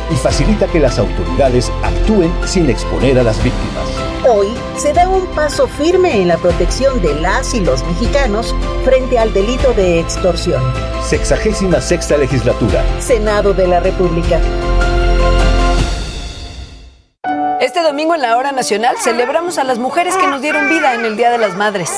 y facilita que las autoridades actúen sin exponer a las víctimas. Hoy se da un paso firme en la protección de las y los mexicanos frente al delito de extorsión. 66ª Legislatura. Senado de la República. Este domingo en la Hora Nacional celebramos a las mujeres que nos dieron vida en el Día de las Madres.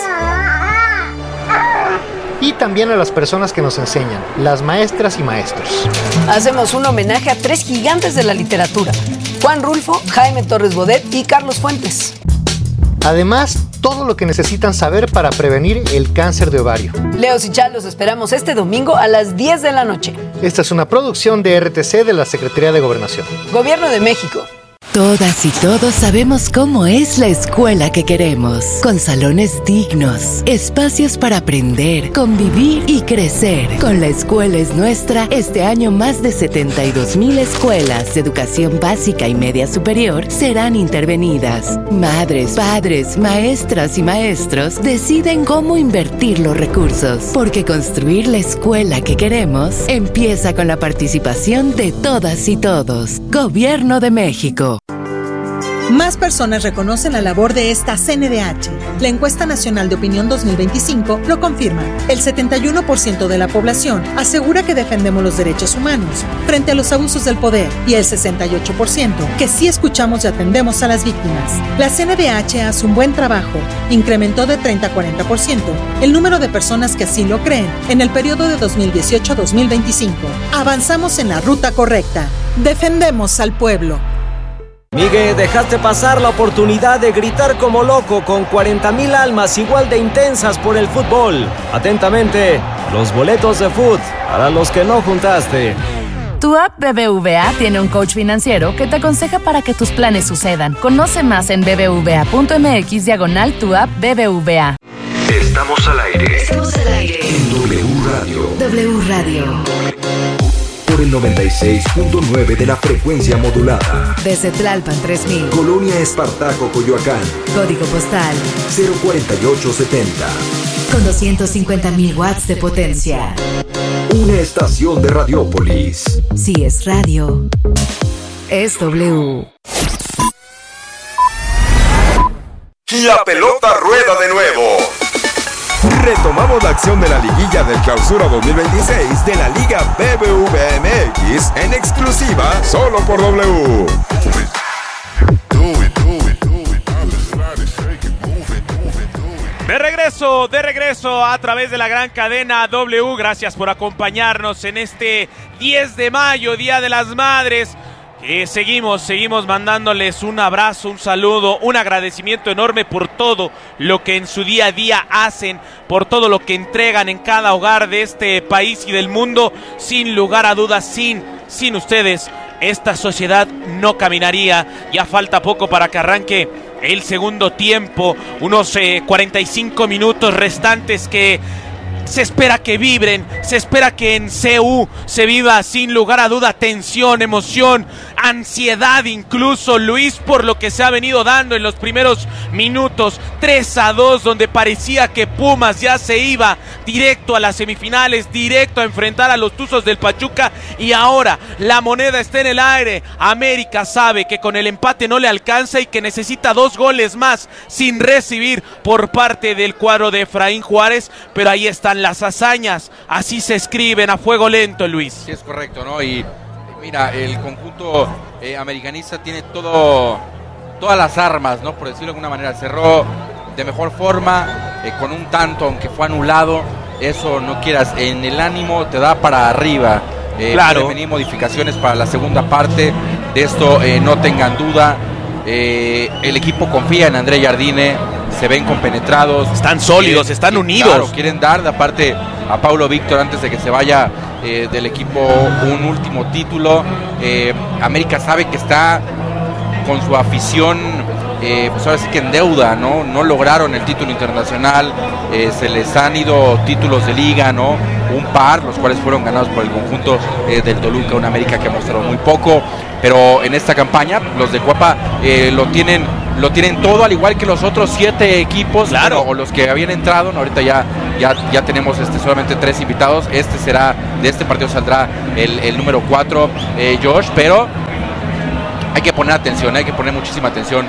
Y también a las personas que nos enseñan, las maestras y maestros. Hacemos un homenaje a 3 gigantes de la literatura: Juan Rulfo, Jaime Torres Bodet y Carlos Fuentes. Además, todo lo que necesitan saber para prevenir el cáncer de ovario. Leos y Chá los esperamos este domingo a las 10 de la noche. Esta es una producción de RTC de la Secretaría de Gobernación. Gobierno de México. Todas y todos sabemos cómo es la escuela que queremos, con salones dignos, espacios para aprender, convivir y crecer. Con La Escuela es Nuestra, este año más de 72,000 escuelas de educación básica y media superior serán intervenidas. Madres, padres, maestras y maestros deciden cómo invertir los recursos, porque construir la escuela que queremos empieza con la participación de todas y todos. Gobierno de México. Más personas reconocen la labor de esta CNDH. La Encuesta Nacional de Opinión 2025 lo confirma. El 71% de la población asegura que defendemos los derechos humanos frente a los abusos del poder y el 68% que sí escuchamos y atendemos a las víctimas. La CNDH hace un buen trabajo. Incrementó de 30 a 40% el número de personas que así lo creen en el periodo de 2018 a 2025. Avanzamos en la ruta correcta. Defendemos al pueblo. Miguel, dejaste pasar la oportunidad de gritar como loco con 40,000 almas igual de intensas por el fútbol. Atentamente, los boletos de fútbol para los que no juntaste. Tu app BBVA tiene un coach financiero que te aconseja para que tus planes sucedan. Conoce más en bbva.mx/tu app BBVA. Estamos al aire. Estamos al aire. En W Radio. W Radio. Por el 96.9 de la frecuencia modulada. Desde Tlalpan 3000. Colonia Espartaco, Coyoacán. Código postal 04870. Con 250,000 watts de potencia. Una estación de Radiópolis. Si es radio, es W. La pelota rueda de nuevo. Retomamos la acción de la liguilla del Clausura 2026 de la Liga BBVA MX en exclusiva solo por W. De regreso a través de la gran cadena W. Gracias por acompañarnos en este 10 de mayo, Día de las Madres. Seguimos mandándoles un abrazo, un saludo, un agradecimiento enorme por todo lo que en su día a día hacen, por todo lo que entregan en cada hogar de este país y del mundo. Sin lugar a dudas, sin ustedes, esta sociedad no caminaría. Ya falta poco para que arranque el segundo tiempo, unos 45 minutos restantes que se espera que vibren, se espera que en CU se viva sin lugar a duda tensión, emoción, ansiedad incluso, Luis, por lo que se ha venido dando en los primeros minutos. 3-2, donde parecía que Pumas ya se iba directo a las semifinales, directo a enfrentar a los Tuzos del Pachuca, y ahora la moneda está en el aire. América sabe que con el empate no le alcanza y que necesita 2 goles más sin recibir por parte del cuadro de Efraín Juárez, pero ahí están las hazañas, así se escriben a fuego lento, Luis. Sí, es correcto, ¿no? Y mira, el conjunto americanista tiene todas las armas, ¿no? Por decirlo de alguna manera, cerró de mejor forma, con un tanto, aunque fue anulado. Eso no quieras, en el ánimo te da para arriba. Claro. Pueden venir modificaciones para la segunda parte, de esto no tengan duda. El equipo confía en André Jardine, se ven compenetrados, están sólidos, están unidos. Claro, quieren dar de aparte a Paulo Víctor antes de que se vaya del equipo un último título. América sabe que está con su afición, pues ahora sí que en deuda, ¿no? No lograron el título internacional, se les han ido títulos de liga, ¿no? Un par, los cuales fueron ganados por el conjunto del Toluca, una América que ha mostrado muy poco, pero en esta campaña los de Cuapa lo tienen todo, al igual que los otros 7 equipos, claro, o los que habían entrado, ¿no? Ahorita ya tenemos solamente 3 invitados. De este partido saldrá el número 4, Josh, pero hay que poner atención, hay que poner muchísima atención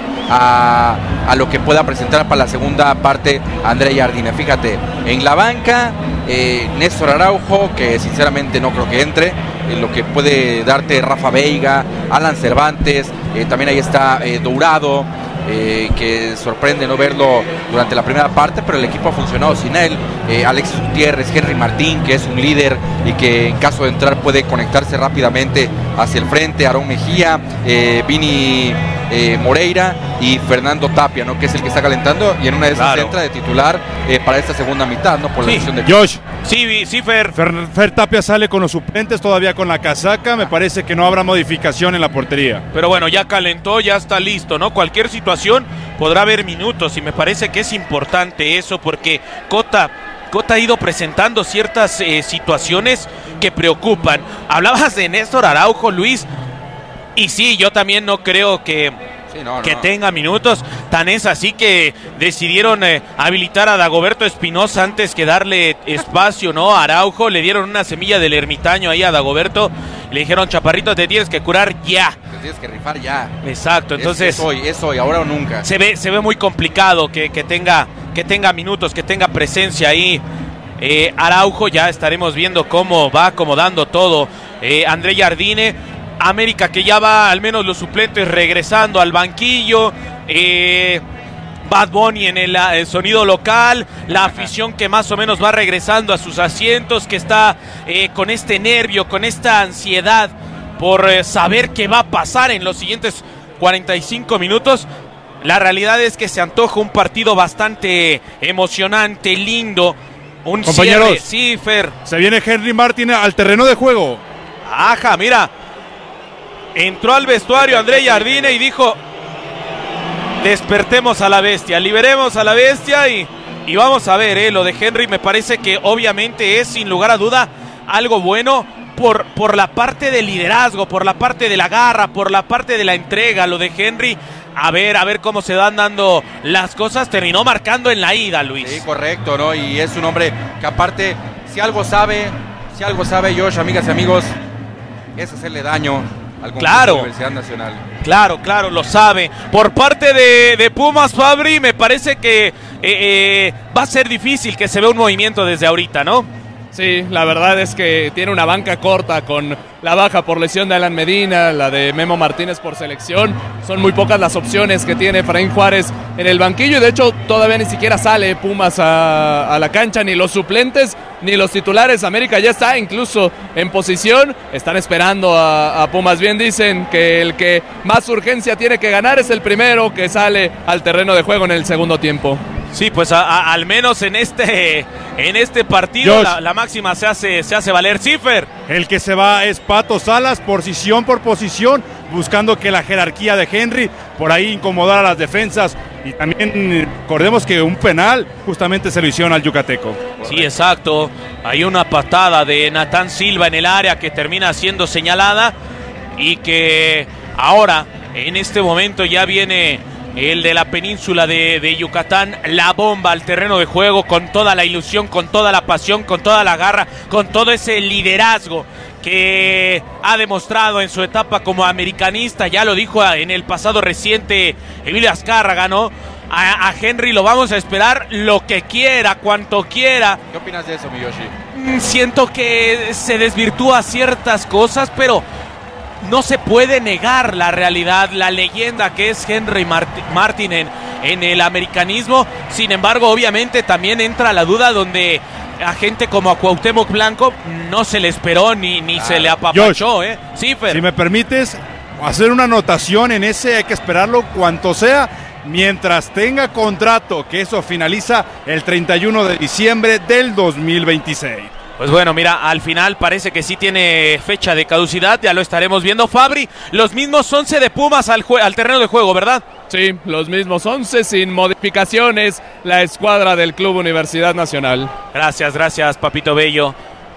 a lo que pueda presentar para la segunda parte Andrea Jardine. Fíjate, en la banca, Néstor Araujo, que sinceramente no creo que entre, lo que puede darte Rafa Veiga, Alan Cervantes, también ahí está Dourado, que sorprende no verlo durante la primera parte, pero el equipo ha funcionado sin él. Alexis Gutiérrez, Henry Martín, que es un líder y que en caso de entrar puede conectarse rápidamente hacia el frente, Aarón Mejía, Vini Moreira y Fernando Tapia, ¿no? Que es el que está calentando y en una de esas entra de titular para esta segunda mitad, ¿no? Por la decisión de Josh. Sí, Fer. Fer Tapia sale con los suplentes, todavía con la casaca. Me parece que no habrá modificación en la portería. Pero bueno, ya calentó, ya está listo, ¿no? Cualquier situación podrá haber minutos y me parece que es importante eso porque Cota ha ido presentando ciertas situaciones que preocupan. Hablabas de Néstor Araujo, Luis, y sí, yo también no creo que tenga minutos. Tan es así que decidieron habilitar a Dagoberto Espinosa antes que darle espacio, ¿no? A Araujo, le dieron una semilla del ermitaño ahí a Dagoberto, le dijeron, chaparrito, te tienes que curar ya. Te tienes que rifar ya. Exacto, entonces es hoy, ahora o nunca. Se ve muy complicado que tenga minutos, que tenga presencia ahí. Araujo, ya estaremos viendo cómo va acomodando todo. Andrea Jardine, América que ya va al menos los suplentes regresando al banquillo. Bad Bunny en el sonido local, la afición que más o menos va regresando a sus asientos, que está con este nervio, con esta ansiedad por saber qué va a pasar en los siguientes 45 minutos. La realidad es que se antoja un partido bastante emocionante, lindo. Un compañeros, cierre. Sí, Fer. Se viene Henry Martin al terreno de juego. Ajá, mira. Entró al vestuario Andrea Jardine y dijo: despertemos a la bestia, liberemos a la bestia y vamos a ver, lo de Henry me parece que obviamente es sin lugar a duda algo bueno por la parte del liderazgo, por la parte de la garra, por la parte de la entrega. Lo de Henry, a ver cómo se van dando las cosas. Terminó marcando en la ida, Luis. Sí, correcto, ¿no? Y es un hombre que aparte, si algo sabe Josh, amigas y amigos, es hacerle daño al conjunto de la Universidad Nacional. Claro, lo sabe. Por parte de Pumas, Fabri, me parece que va a ser difícil que se vea un movimiento desde ahorita, ¿no? Sí, la verdad es que tiene una banca corta con la baja por lesión de Alan Medina, la de Memo Martínez por selección. Son muy pocas las opciones que tiene Efraín Juárez en el banquillo y de hecho todavía ni siquiera sale Pumas a la cancha, ni los suplentes ni los titulares. América ya está incluso en posición, están esperando a Pumas. Bien dicen que el que más urgencia tiene que ganar es el primero que sale al terreno de juego en el segundo tiempo. Sí, pues al menos en este partido la máxima se hace valer. Cifer. El que se va es Pato Salas, posición por posición, buscando que la jerarquía de Henry por ahí incomodara a las defensas. Y también recordemos que un penal justamente se lo hicieron al yucateco. Sí, exacto. Hay una patada de Natán Silva en el área que termina siendo señalada y que ahora, en este momento, ya viene el de la península de Yucatán, la bomba al terreno de juego con toda la ilusión, con toda la pasión, con toda la garra, con todo ese liderazgo que ha demostrado en su etapa como americanista. Ya lo dijo en el pasado reciente Emilio Azcárraga, ¿no? A Henry lo vamos a esperar lo que quiera, cuanto quiera. ¿Qué opinas de eso, Miyoshi? Siento que se desvirtúa ciertas cosas, pero no se puede negar la realidad, la leyenda que es Henry Martin en el americanismo. Sin embargo, obviamente también entra la duda donde a gente como a Cuauhtémoc Blanco no se le esperó ni se le apapachó. Josh, Sí, Fer. Si me permites hacer una anotación en ese, hay que esperarlo cuanto sea, mientras tenga contrato, que eso finaliza el 31 de diciembre del 2026. Pues bueno, mira, al final parece que sí tiene fecha de caducidad, ya lo estaremos viendo. Fabri, los mismos 11 de Pumas al terreno de juego, ¿verdad? Sí, los mismos 11 sin modificaciones, la escuadra del Club Universidad Nacional. Gracias, Papito Bello.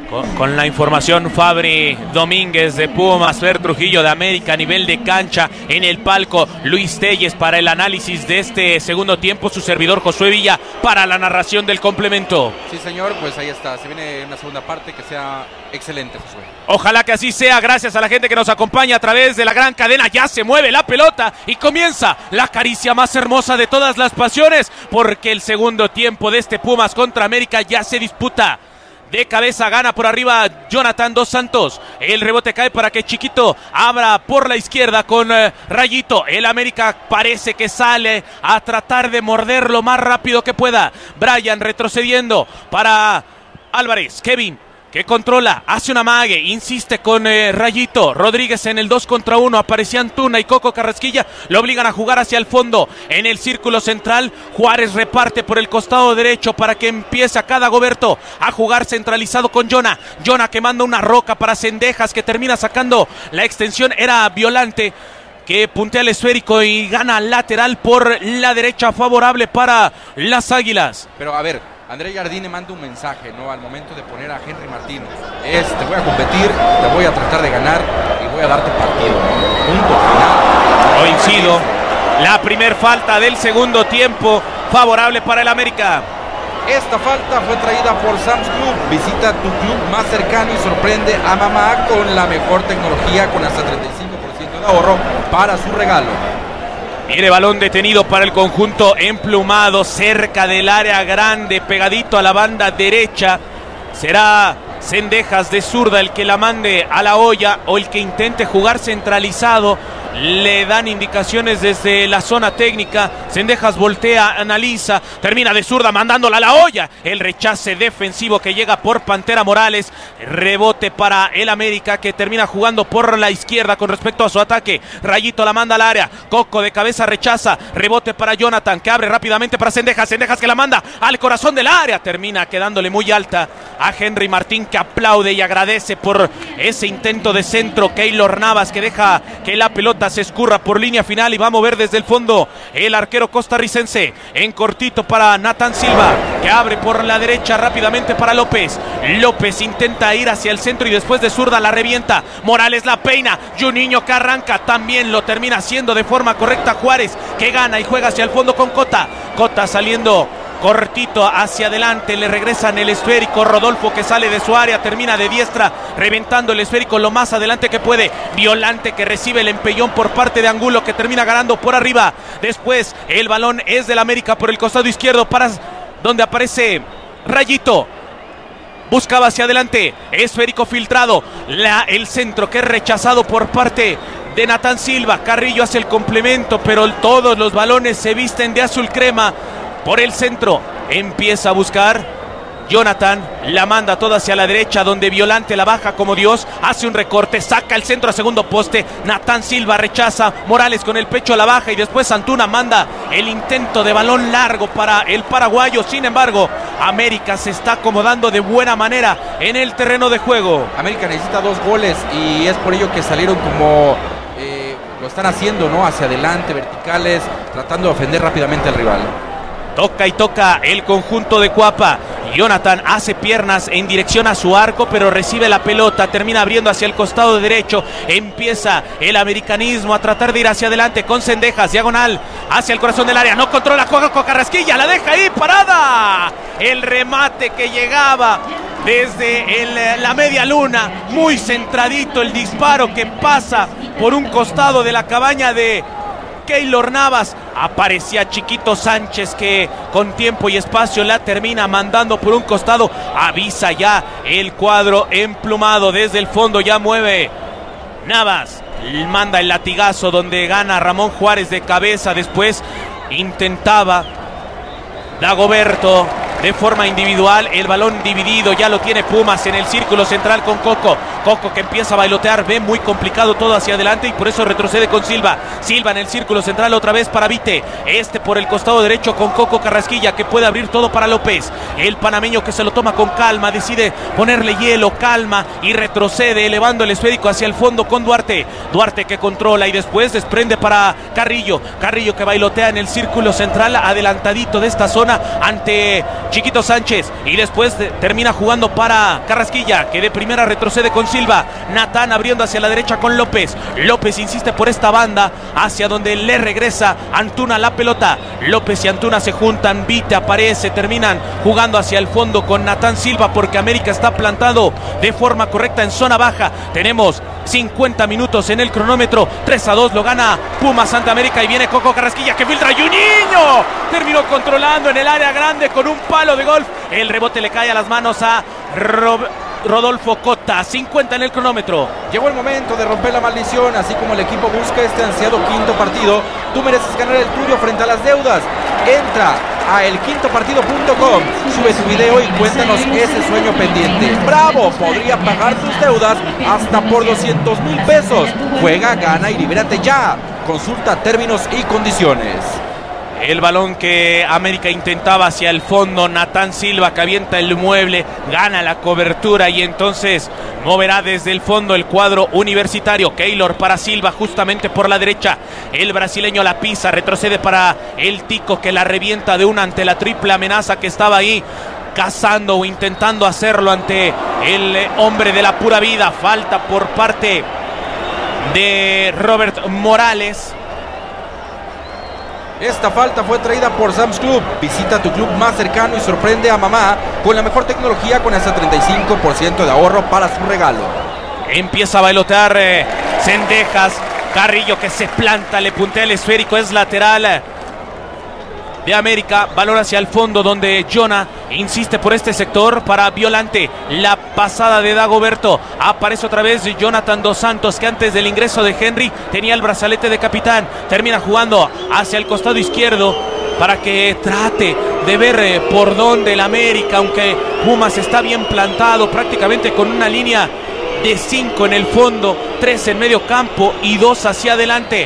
Con la información, Fabri Domínguez de Pumas, Fer Trujillo de América, a nivel de cancha en el palco, Luis Telles para el análisis de este segundo tiempo, su servidor Josué Villa para la narración del complemento. Sí, señor, pues ahí está, se viene una segunda parte que sea excelente, Josué. Ojalá que así sea, gracias a la gente que nos acompaña a través de la gran cadena. Ya se mueve la pelota y comienza la caricia más hermosa de todas las pasiones, porque el segundo tiempo de este Pumas contra América ya se disputa. De cabeza gana por arriba Jonathan Dos Santos. El rebote cae para que Chiquito abra por la izquierda con Rayito. El América parece que sale a tratar de morder lo más rápido que pueda. Brian retrocediendo para Álvarez. Kevin, que controla, hace una amague, insiste con Rayito. Rodríguez en el 2 contra 1, aparecía Antuna y Coco Carrasquilla, lo obligan a jugar hacia el fondo. En el círculo central, Juárez reparte por el costado derecho para que empiece acá Dagoberto a jugar centralizado con Jonah. Jonah que manda una roca para Cendejas, que termina sacando la extensión, era Violante, que puntea el esférico y gana lateral por la derecha, favorable para las Águilas. Pero a ver, André Jardine manda un mensaje, ¿no? Al momento de poner a Henry Martín. Te voy a competir, te voy a tratar de ganar y voy a darte partido, ¿no? Punto final. Coincido. La primer falta del segundo tiempo, favorable para el América. Esta falta fue traída por Sam's Club. Visita tu club más cercano y sorprende a mamá con la mejor tecnología, con hasta 35% de ahorro para su regalo. Viene balón detenido para el conjunto emplumado, cerca del área grande, pegadito a la banda derecha. Será Cendejas de zurda el que la mande a la olla, o el que intente jugar centralizado. Le dan indicaciones desde la zona técnica. Cendejas voltea, analiza, termina de zurda mandándola a la olla. El rechace defensivo que llega por Pantera Morales. Rebote para el América, que termina jugando por la izquierda con respecto a su ataque. Rayito la manda al área. Coco de cabeza rechaza. Rebote para Jonathan, que abre rápidamente para Cendejas. Cendejas que la manda al corazón del área. Termina quedándole muy alta a Henry Martín, que aplaude y agradece por ese intento de centro. Keylor Navas, que deja que la pelota se escurra por línea final y va a mover desde el fondo el arquero costarricense. En cortito para Nathan Silva, que abre por la derecha rápidamente para López. López intenta ir hacia el centro y después de zurda la revienta. Morales la peina. Juninho, que arranca, también lo termina haciendo de forma correcta Juárez, que gana y juega hacia el fondo con Cota. Cota saliendo cortito hacia adelante, le regresan el esférico. Rodolfo, que sale de su área, termina de diestra reventando el esférico lo más adelante que puede. Violante, que recibe el empellón por parte de Angulo, que termina ganando por arriba. Después el balón es del América por el costado izquierdo, para donde aparece Rayito. Buscaba hacia adelante, esférico filtrado, el centro que es rechazado por parte de Nathan Silva. Carrillo hace el complemento, pero todos los balones se visten de azul crema. Por el centro empieza a buscar Jonathan, la manda toda hacia la derecha, donde Violante la baja como Dios, hace un recorte, saca el centro a segundo poste. Nathan Silva rechaza, Morales con el pecho a la baja y después Antuna manda el intento de balón largo para el paraguayo. Sin embargo, América se está acomodando de buena manera en el terreno de juego. América necesita 2 goles y es por ello que salieron como lo están haciendo, ¿no? Hacia adelante, verticales, tratando de ofender rápidamente al rival. Toca y toca el conjunto de Cuapa. Jonathan hace piernas en dirección a su arco, pero recibe la pelota, termina abriendo hacia el costado derecho. Empieza el americanismo a tratar de ir hacia adelante con Cendejas, diagonal hacia el corazón del área. No controla, juega con Carrasquilla, la deja ahí parada. El remate que llegaba desde la media luna, muy centradito el disparo que pasa por un costado de la cabaña de Keylor Navas. Aparecía Chiquito Sánchez, que con tiempo y espacio la termina mandando por un costado. Avisa ya el cuadro emplumado desde el fondo, ya mueve Navas, manda el latigazo donde gana Ramón Juárez de cabeza. Después intentaba Dagoberto de forma individual, el balón dividido, ya lo tiene Pumas en el círculo central con Coco. Coco que empieza a bailotear, ve muy complicado todo hacia adelante y por eso retrocede con Silva. Silva en el círculo central otra vez para Vite. Por el costado derecho con Coco Carrasquilla, que puede abrir todo para López. El panameño que se lo toma con calma, decide ponerle hielo, calma y retrocede elevando el esférico hacia el fondo con Duarte. Duarte que controla y después desprende para Carrillo. Carrillo que bailotea en el círculo central, adelantadito de esta zona ante Chiquito Sánchez y después termina jugando para Carrasquilla, que de primera retrocede con Silva. Natán abriendo hacia la derecha con López. López insiste por esta banda hacia donde le regresa Antuna la pelota. López y Antuna se juntan, Vite aparece, terminan jugando hacia el fondo con Natán Silva porque América está plantado de forma correcta en zona baja. Tenemos 50 minutos en el cronómetro. 3-2 lo gana Pumas ante América y viene Coco Carrasquilla que filtra y un niño terminó controlando en el área grande con un palo de golf. El rebote le cae a las manos a Rodolfo Cota. 50 en el cronómetro. Llegó el momento de romper la maldición. Así como el equipo busca este ansiado quinto partido, tú mereces ganar el tuyo frente a las deudas. Entra a elquintopartido.com, sube tu video y cuéntanos ese sueño pendiente. ¡Bravo! Podría pagar tus deudas hasta por 200,000 pesos. Juega, gana y libérate ya. Consulta términos y condiciones. El balón que América intentaba hacia el fondo, Natán Silva que avienta el mueble, gana la cobertura y entonces moverá desde el fondo el cuadro universitario. Keylor para Silva justamente por la derecha, el brasileño la pisa, retrocede para el Tico que la revienta de una ante la triple amenaza que estaba ahí cazando o intentando hacerlo ante el hombre de la pura vida. Falta por parte de Robert Morales. Esta falta fue traída por Sam's Club. Visita tu club más cercano y sorprende a mamá con la mejor tecnología con hasta 35% de ahorro para su regalo. Empieza a bailotear Cendejas. Carrillo que se planta, le puntea el esférico, es lateral de América. Balón hacia el fondo donde Jonah insiste por este sector para Violante. La pasada de Dagoberto. Aparece otra vez Jonathan Dos Santos que antes del ingreso de Henry tenía el brazalete de capitán. Termina jugando hacia el costado izquierdo para que trate de ver por dónde el América, aunque Pumas está bien plantado prácticamente con una línea de 5 en el fondo, 3 en medio campo y 2 hacia adelante.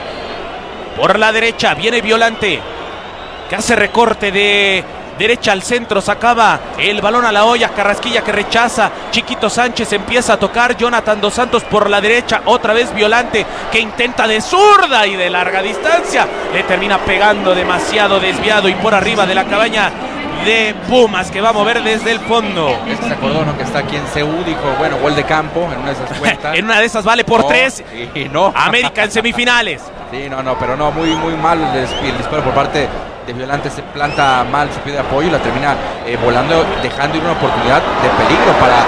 Por la derecha viene Violante que hace recorte de derecha al centro, sacaba el balón a la olla, Carrasquilla que rechaza, Chiquito Sánchez empieza a tocar, Jonathan Dos Santos por la derecha, otra vez Violante que intenta de zurda y de larga distancia, le termina pegando demasiado desviado y por arriba de la cabaña de Pumas que va a mover desde el fondo. Es que se acordó, ¿no? Que está aquí en CU, dijo, bueno, gol de campo en una de esas cuentas. En una de esas vale por no, 3. Y no. América en semifinales. Sí, pero no, muy mal el disparo por parte de Violante. Se planta mal su pie de apoyo y la termina volando, dejando ir una oportunidad de peligro para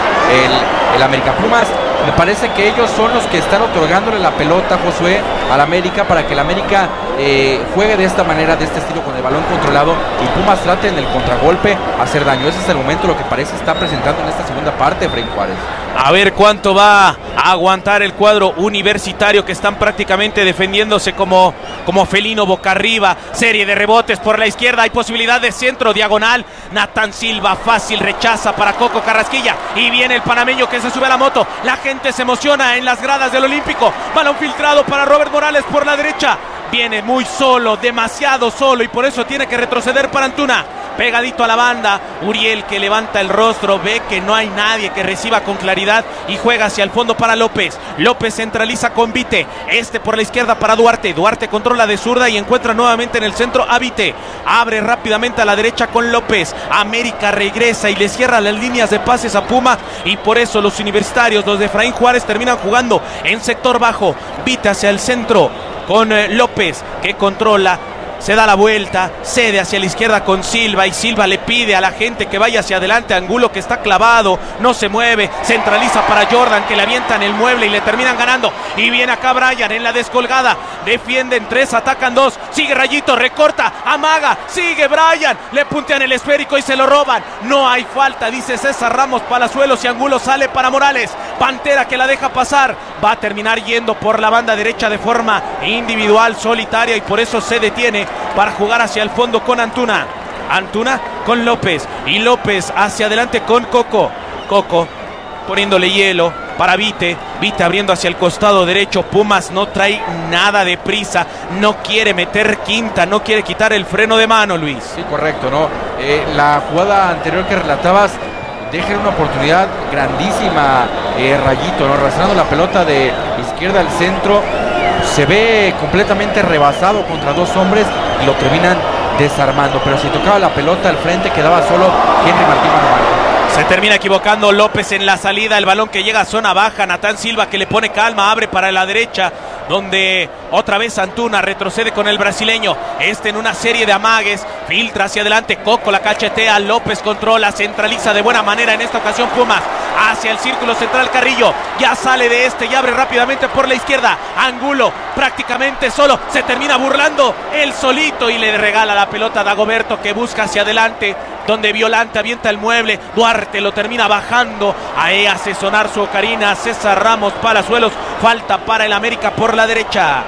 el América. Pumas, me parece que ellos son los que están otorgándole la pelota, Josué, al América para que el América juegue de esta manera, de este estilo, con el balón controlado y Pumas trate en el contragolpe hacer daño. Ese es el momento, lo que parece está presentando en esta segunda parte Efraín Juárez. A ver cuánto va a aguantar el cuadro universitario que están prácticamente defendiéndose como felino boca arriba. Serie de rebotes por la izquierda, hay posibilidad de centro diagonal. Natán Silva fácil rechaza para Coco Carrasquilla y viene el panameño que se sube a la moto. La gente se emociona en las gradas del Olímpico. Balón filtrado para Robert Morales por la derecha. Viene muy solo, demasiado solo y por eso tiene que retroceder para Antuna. Pegadito a la banda, Uriel que levanta el rostro, ve que no hay nadie que reciba con claridad y juega hacia el fondo para López. López centraliza con Vite, por la izquierda para Duarte. Duarte controla de zurda y encuentra nuevamente en el centro a Vite. Abre rápidamente a la derecha con López. América regresa y le cierra las líneas de pases a Puma y por eso los universitarios, los de Efraín Juárez, terminan jugando en sector bajo. Vite hacia el centro con López que controla. Se da la vuelta, cede hacia la izquierda con Silva y Silva le pide a la gente que vaya hacia adelante. Angulo que está clavado, no se mueve, centraliza para Jordan que le avientan el mueble y le terminan ganando. Y viene acá Brian en la descolgada, defienden 3, atacan 2, sigue Rayito, recorta, amaga, sigue Brian, le puntean el esférico y se lo roban. No hay falta, dice César Ramos Palazuelos y Angulo sale para Morales. Pantera que la deja pasar, va a terminar yendo por la banda derecha de forma individual, solitaria y por eso se detiene para jugar hacia el fondo con Antuna. Antuna con López y López hacia adelante con Coco. Coco poniéndole hielo para Vite. Vite abriendo hacia el costado derecho. Pumas no trae nada de prisa, no quiere meter quinta, no quiere quitar el freno de mano, Luis. Sí, correcto, ¿no? La jugada anterior que relatabas deja una oportunidad grandísima, Rayito, ¿no? Arrastrando la pelota de izquierda al centro. Se ve completamente rebasado contra 2 hombres y lo terminan desarmando, pero si tocaba la pelota al frente quedaba solo Henry Martín Manuel. Se termina equivocando López en la salida, el balón que llega a zona baja, Natán Silva que le pone calma, abre para la derecha, donde otra vez Antuna retrocede con el brasileño, en una serie de amagues, filtra hacia adelante, Coco la cachetea, López controla, centraliza de buena manera en esta ocasión Pumas, hacia el círculo central Carrillo, ya sale de y abre rápidamente por la izquierda, Angulo prácticamente solo, se termina burlando él solito y le regala la pelota a Dagoberto que busca hacia adelante, donde Violante avienta el mueble, Duarte lo termina bajando, ahí hace sonar su ocarina, César Ramos Palazuelos, falta para el América por la derecha.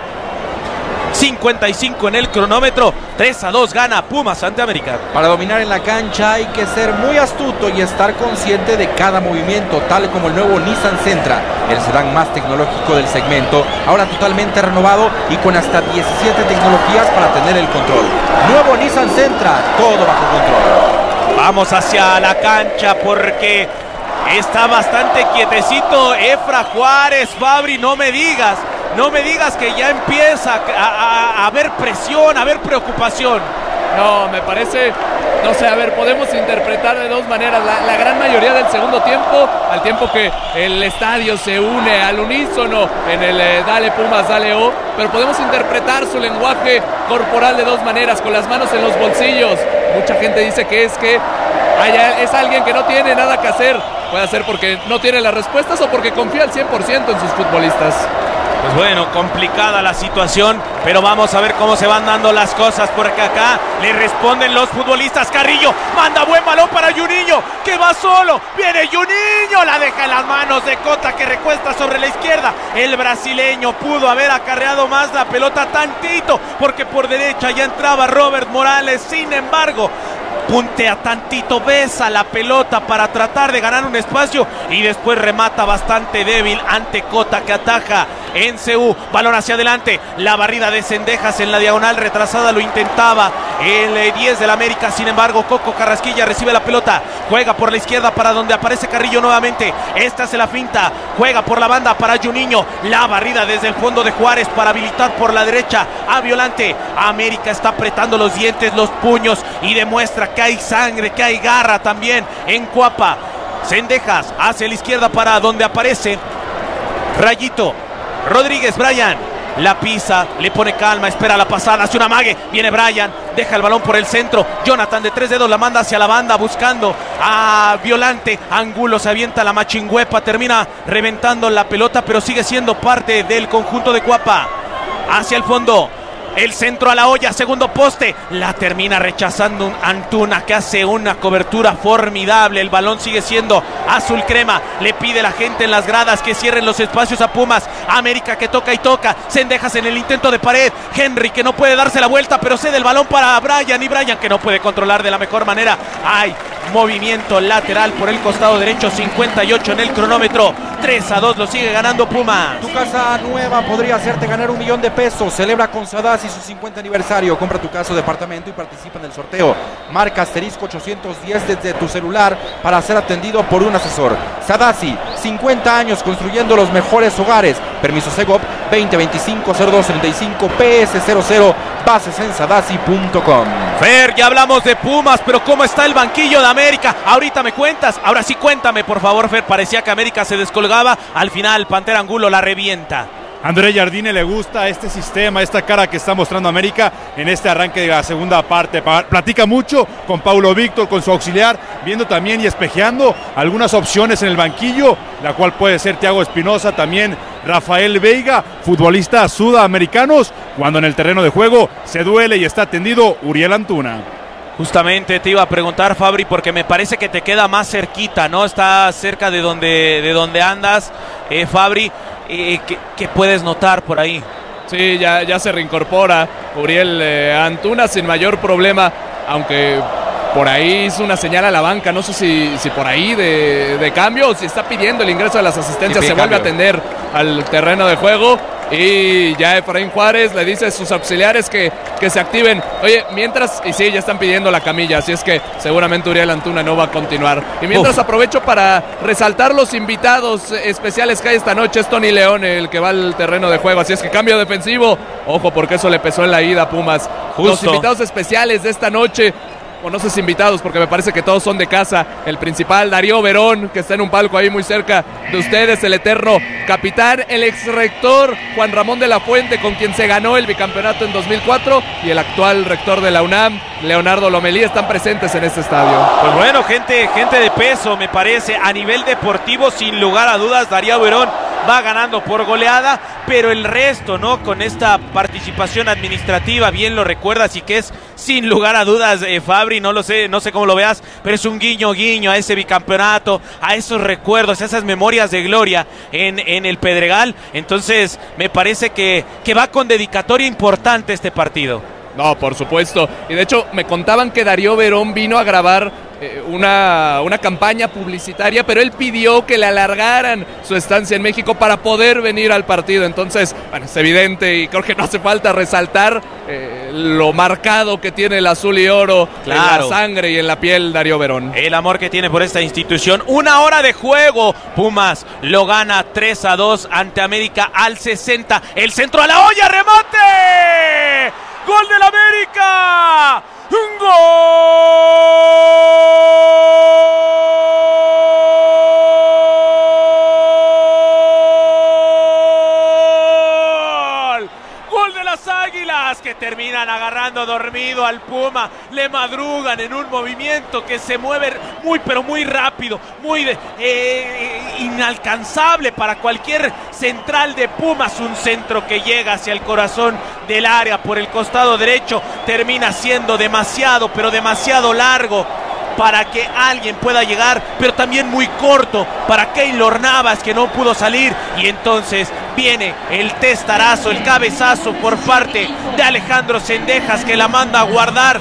55 en el cronómetro, 3-2 gana Pumas ante América. Para dominar en la cancha hay que ser muy astuto y estar consciente de cada movimiento, tal como el nuevo Nissan Sentra, el sedán más tecnológico del segmento, ahora totalmente renovado y con hasta 17 tecnologías para tener el control. Nuevo Nissan Sentra, todo bajo control. Vamos hacia la cancha porque está bastante quietecito Efra Juárez. Fabri, no me digas que ya empieza a haber presión, a haber preocupación. No, me parece, no sé, a ver, podemos interpretar de dos maneras. La gran mayoría del segundo tiempo, al tiempo que el estadio se une al unísono en el dale Pumas, dale O, pero podemos interpretar su lenguaje corporal de dos maneras, con las manos en los bolsillos. Mucha gente dice que es alguien que no tiene nada que hacer. Puede ser porque no tiene las respuestas o porque confía al 100% en sus futbolistas. Pues bueno, complicada la situación, pero vamos a ver cómo se van dando las cosas, porque acá le responden los futbolistas. Carrillo manda buen balón para Juninho, que va solo, viene Juninho, la deja en las manos de Cota, que recuesta sobre la izquierda. El brasileño pudo haber acarreado más la pelota tantito, porque por derecha ya entraba Robert Morales, sin embargo puntea tantito, besa la pelota para tratar de ganar un espacio y después remata bastante débil ante Cota, que ataja en CU, balón hacia adelante, la barrida de Cendejas en la diagonal retrasada, lo intentaba el 10 del América, sin embargo Coco Carrasquilla recibe la pelota, juega por la izquierda para donde aparece Carrillo nuevamente, esta hace la finta, juega por la banda para Juninho, la barrida desde el fondo de Juárez para habilitar por la derecha a Violante. América está apretando los dientes, los puños y demuestra que hay sangre, que hay garra también en Cuapa. Cendejas hacia la izquierda para donde aparece Rayito Rodríguez. Brian la pisa, le pone calma, espera la pasada, hace un amague, viene Brian, deja el balón por el centro, Jonathan de 3 dedos la manda hacia la banda buscando a Violante, Angulo se avienta la machingüepa, termina reventando la pelota, pero sigue siendo parte del conjunto de Cuapa. Hacia el fondo, el centro a la olla, segundo poste, la termina rechazando un Antuna que hace una cobertura formidable, el balón sigue siendo azul crema, le pide la gente en las gradas que cierren los espacios a Pumas. América que toca y toca, Cendejas en el intento de pared, Henry que no puede darse la vuelta pero cede el balón para Brian y Brian que no puede controlar de la mejor manera. Hay movimiento lateral por el costado derecho, 58 en el cronómetro, 3-2 lo sigue ganando Pumas. Tu casa nueva podría hacerte ganar $1 millón. Celebra con Sadasi su 50 aniversario. Compra tu casa o departamento y participa en el sorteo. Marca *810 desde tu celular para ser atendido por un asesor. Sadasi, 50 años construyendo los mejores hogares. Permiso Segov 2025-0235 PS00. Bases en sadasi.com. Fer, ya hablamos de Pumas, pero ¿cómo está el banquillo de América? Ahorita me cuentas, ahora sí cuéntame por favor, Fer. Parecía que América se descolgaba, al final Pantera Angulo la revienta. André Jardine le gusta este sistema, esta cara que está mostrando América en este arranque de la segunda parte. Platica mucho con Paulo Víctor, con su auxiliar, viendo también y espejeando algunas opciones en el banquillo, la cual puede ser Thiago Espinosa, también Rafael Veiga, futbolistas sudamericanos, cuando en el terreno de juego se duele y está atendido Uriel Antuna. Justamente te iba a preguntar, Fabri, porque me parece que te queda más cerquita, ¿no? Está cerca de donde andas, Fabri. ¿Qué puedes notar por ahí? Sí, ya se reincorpora Uriel Antuna sin mayor problema, aunque por ahí hizo una señal a la banca, no sé si por ahí de cambio o si está pidiendo el ingreso de las asistencias, se vuelve a atender al terreno de juego. y ya Efraín Juárez le dice a sus auxiliares que se activen. Oye, mientras, y sí, ya están pidiendo la camilla, así es que seguramente Uriel Antuna no va a continuar. Y mientras aprovecho para resaltar los invitados especiales que hay esta noche. Es Tony León el que va al terreno de juego, así es que cambio defensivo. Ojo, porque eso le pesó en la ida a Pumas. Justo. Los invitados especiales de esta noche, o no sé si invitados, porque me parece que todos son de casa. El principal, Darío Verón, que está en un palco ahí muy cerca de ustedes, el eterno capitán, el ex rector Juan Ramón de la Fuente, con quien se ganó el bicampeonato en 2004, y el actual rector de la UNAM, Leonardo Lomelí, están presentes en este estadio. Pues bueno, gente de peso, me parece. A nivel deportivo, sin lugar a dudas, Darío Verón va ganando por goleada, pero el resto, ¿no? Con esta participación administrativa, bien lo recuerdas, y que es sin lugar a dudas, Fabri, no sé cómo lo veas, pero es un guiño a ese bicampeonato, a esos recuerdos, a esas memorias de gloria en el Pedregal. Entonces me parece que va con dedicatoria importante este partido. No, por supuesto. Y de hecho me contaban que Darío Verón vino a grabar una campaña publicitaria, pero él pidió que le alargaran su estancia en México para poder venir al partido. Entonces, bueno, es evidente, y creo que no hace falta resaltar lo marcado que tiene el azul y oro, claro, en la sangre y en la piel, Darío Verón. El amor que tiene por esta institución. 1 hora de juego. Pumas lo gana 3-2 ante América al 60. El centro a la olla, remate. ¡Gol del América! ¡Un gol! ¡Gol de las Águilas! Que terminan agarrando dormido al Puma. Le madrugan en un movimiento que se mueve muy, pero muy rápido. Muy inalcanzable para cualquier central de Pumas. Un centro que llega hacia el corazón del área por el costado derecho. Termina siendo demasiado, pero demasiado largo para que alguien pueda llegar, pero también muy corto para Keylor Navas, que no pudo salir. Y entonces viene el testarazo, el cabezazo por parte de Alejandro Zendejas, que la manda a guardar.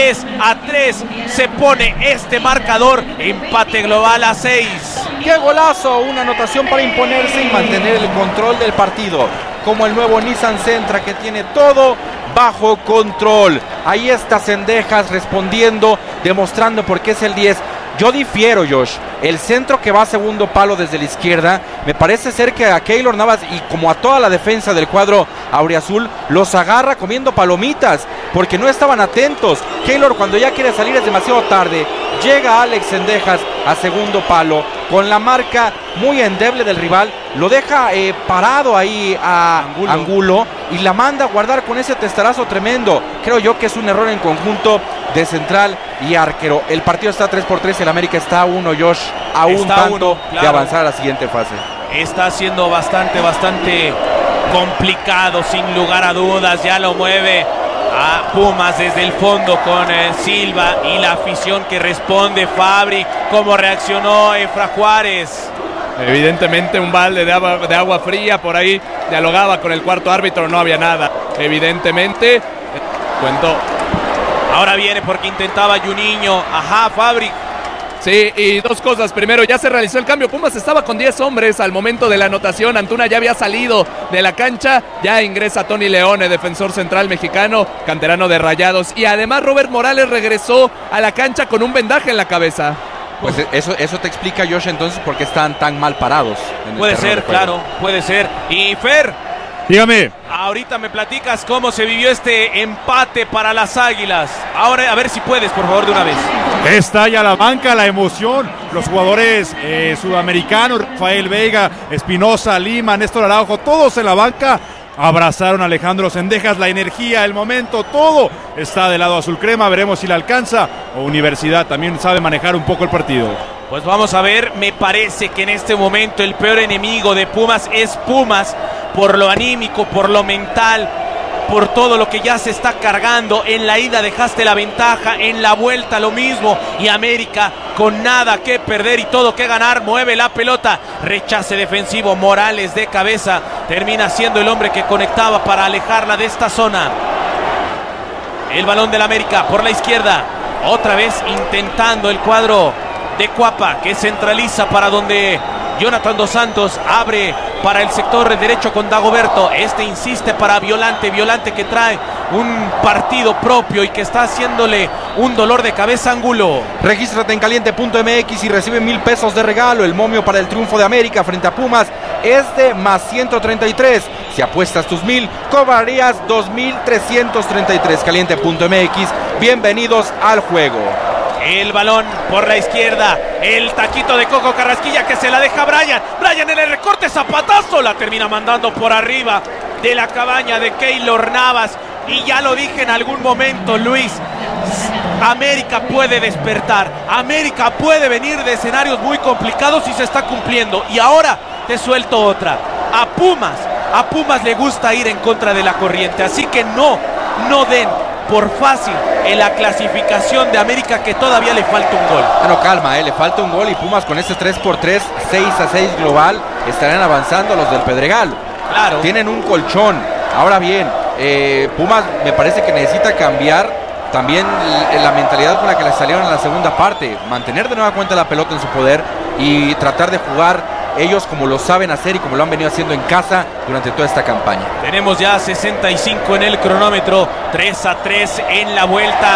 3-3 se pone este marcador, empate global a 6. ¡Qué golazo! Una anotación para imponerse y mantener el control del partido, como el nuevo Nissan Sentra, que tiene todo bajo control. Ahí está Zendejas respondiendo, demostrando por qué es el 10. Yo difiero, Josh. El centro que va a segundo palo desde la izquierda, me parece ser que a Keylor Navas y como a toda la defensa del cuadro auriazul los agarra comiendo palomitas, porque no estaban atentos. Keylor, cuando ya quiere salir, es demasiado tarde. Llega Alex Zendejas a segundo palo, con la marca muy endeble del rival, lo deja parado ahí a Angulo y la manda a guardar con ese testarazo tremendo. Creo yo que es un error en conjunto de central y arquero. El partido está 3-3, el América está a 1, Josh, a un tanto de avanzar a la siguiente fase. Está siendo bastante complicado, sin lugar a dudas. Ya lo mueve a Pumas desde el fondo con Silva y la afición que responde. Fabri, ¿cómo reaccionó Efra Juárez? Evidentemente un balde de agua fría por ahí. Dialogaba con el cuarto árbitro, no había nada. Evidentemente, cuento. Ahora viene porque intentaba Juninho. Ajá, Fabri. Sí, y dos cosas. Primero, ya se realizó el cambio. Pumas estaba con 10 hombres al momento de la anotación. Antuna ya había salido de la cancha. Ya ingresa Tony Leone, defensor central mexicano, canterano de Rayados. Y además Robert Morales regresó a la cancha con un vendaje en la cabeza. Pues eso te explica, Josh, entonces por qué están tan mal parados. Puede ser, claro, puede ser. Y Fer, dígame. Ahorita me platicas cómo se vivió este empate para las Águilas. Ahora, a ver si puedes, por favor, de una vez. Está ya la banca, la emoción. Los jugadores sudamericanos, Rafael Vega, Espinosa, Lima, Néstor Araujo, todos en la banca. Abrazaron a Alejandro Zendejas, la energía, el momento, todo está del lado azul crema. Veremos si le alcanza, o Universidad también sabe manejar un poco el partido. Pues vamos a ver, me parece que en este momento el peor enemigo de Pumas es Pumas, por lo anímico, por lo mental, por todo lo que ya se está cargando. En la ida dejaste la ventaja, en la vuelta lo mismo, y América con nada que perder y todo que ganar, mueve la pelota, rechace defensivo, Morales de cabeza, termina siendo el hombre que conectaba para alejarla de esta zona. El balón del América por la izquierda, otra vez intentando el cuadro de Cuapa, que centraliza para donde Jonathan Dos Santos abre para el sector derecho con Dagoberto. Este insiste para Violante. Violante que trae un partido propio y que está haciéndole un dolor de cabeza a Angulo. Regístrate en caliente.mx y recibe 1,000 pesos de regalo. El momio para el triunfo de América frente a Pumas es de más 133. Si apuestas tus 1,000, cobrarías 2,333. Caliente.mx. Bienvenidos al juego. El balón por la izquierda, el taquito de Coco Carrasquilla que se la deja a Brian. Brian en el recorte, zapatazo, la termina mandando por arriba de la cabaña de Keylor Navas. Y ya lo dije en algún momento, Luis, América puede despertar, América puede venir de escenarios muy complicados y se está cumpliendo. Y ahora te suelto otra, a Pumas le gusta ir en contra de la corriente, así que no den por fácil en la clasificación de América, que todavía le falta un gol. Bueno, calma, le falta un gol y Pumas con este 3-3, 6-6 global, estarán avanzando los del Pedregal. Claro. Tienen un colchón. Ahora bien, Pumas me parece que necesita cambiar también la mentalidad con la que le salieron en la segunda parte, mantener de nueva cuenta la pelota en su poder y tratar de jugar ellos como lo saben hacer y como lo han venido haciendo en casa durante toda esta campaña. Tenemos ya 65 en el cronómetro, 3-3 en la vuelta,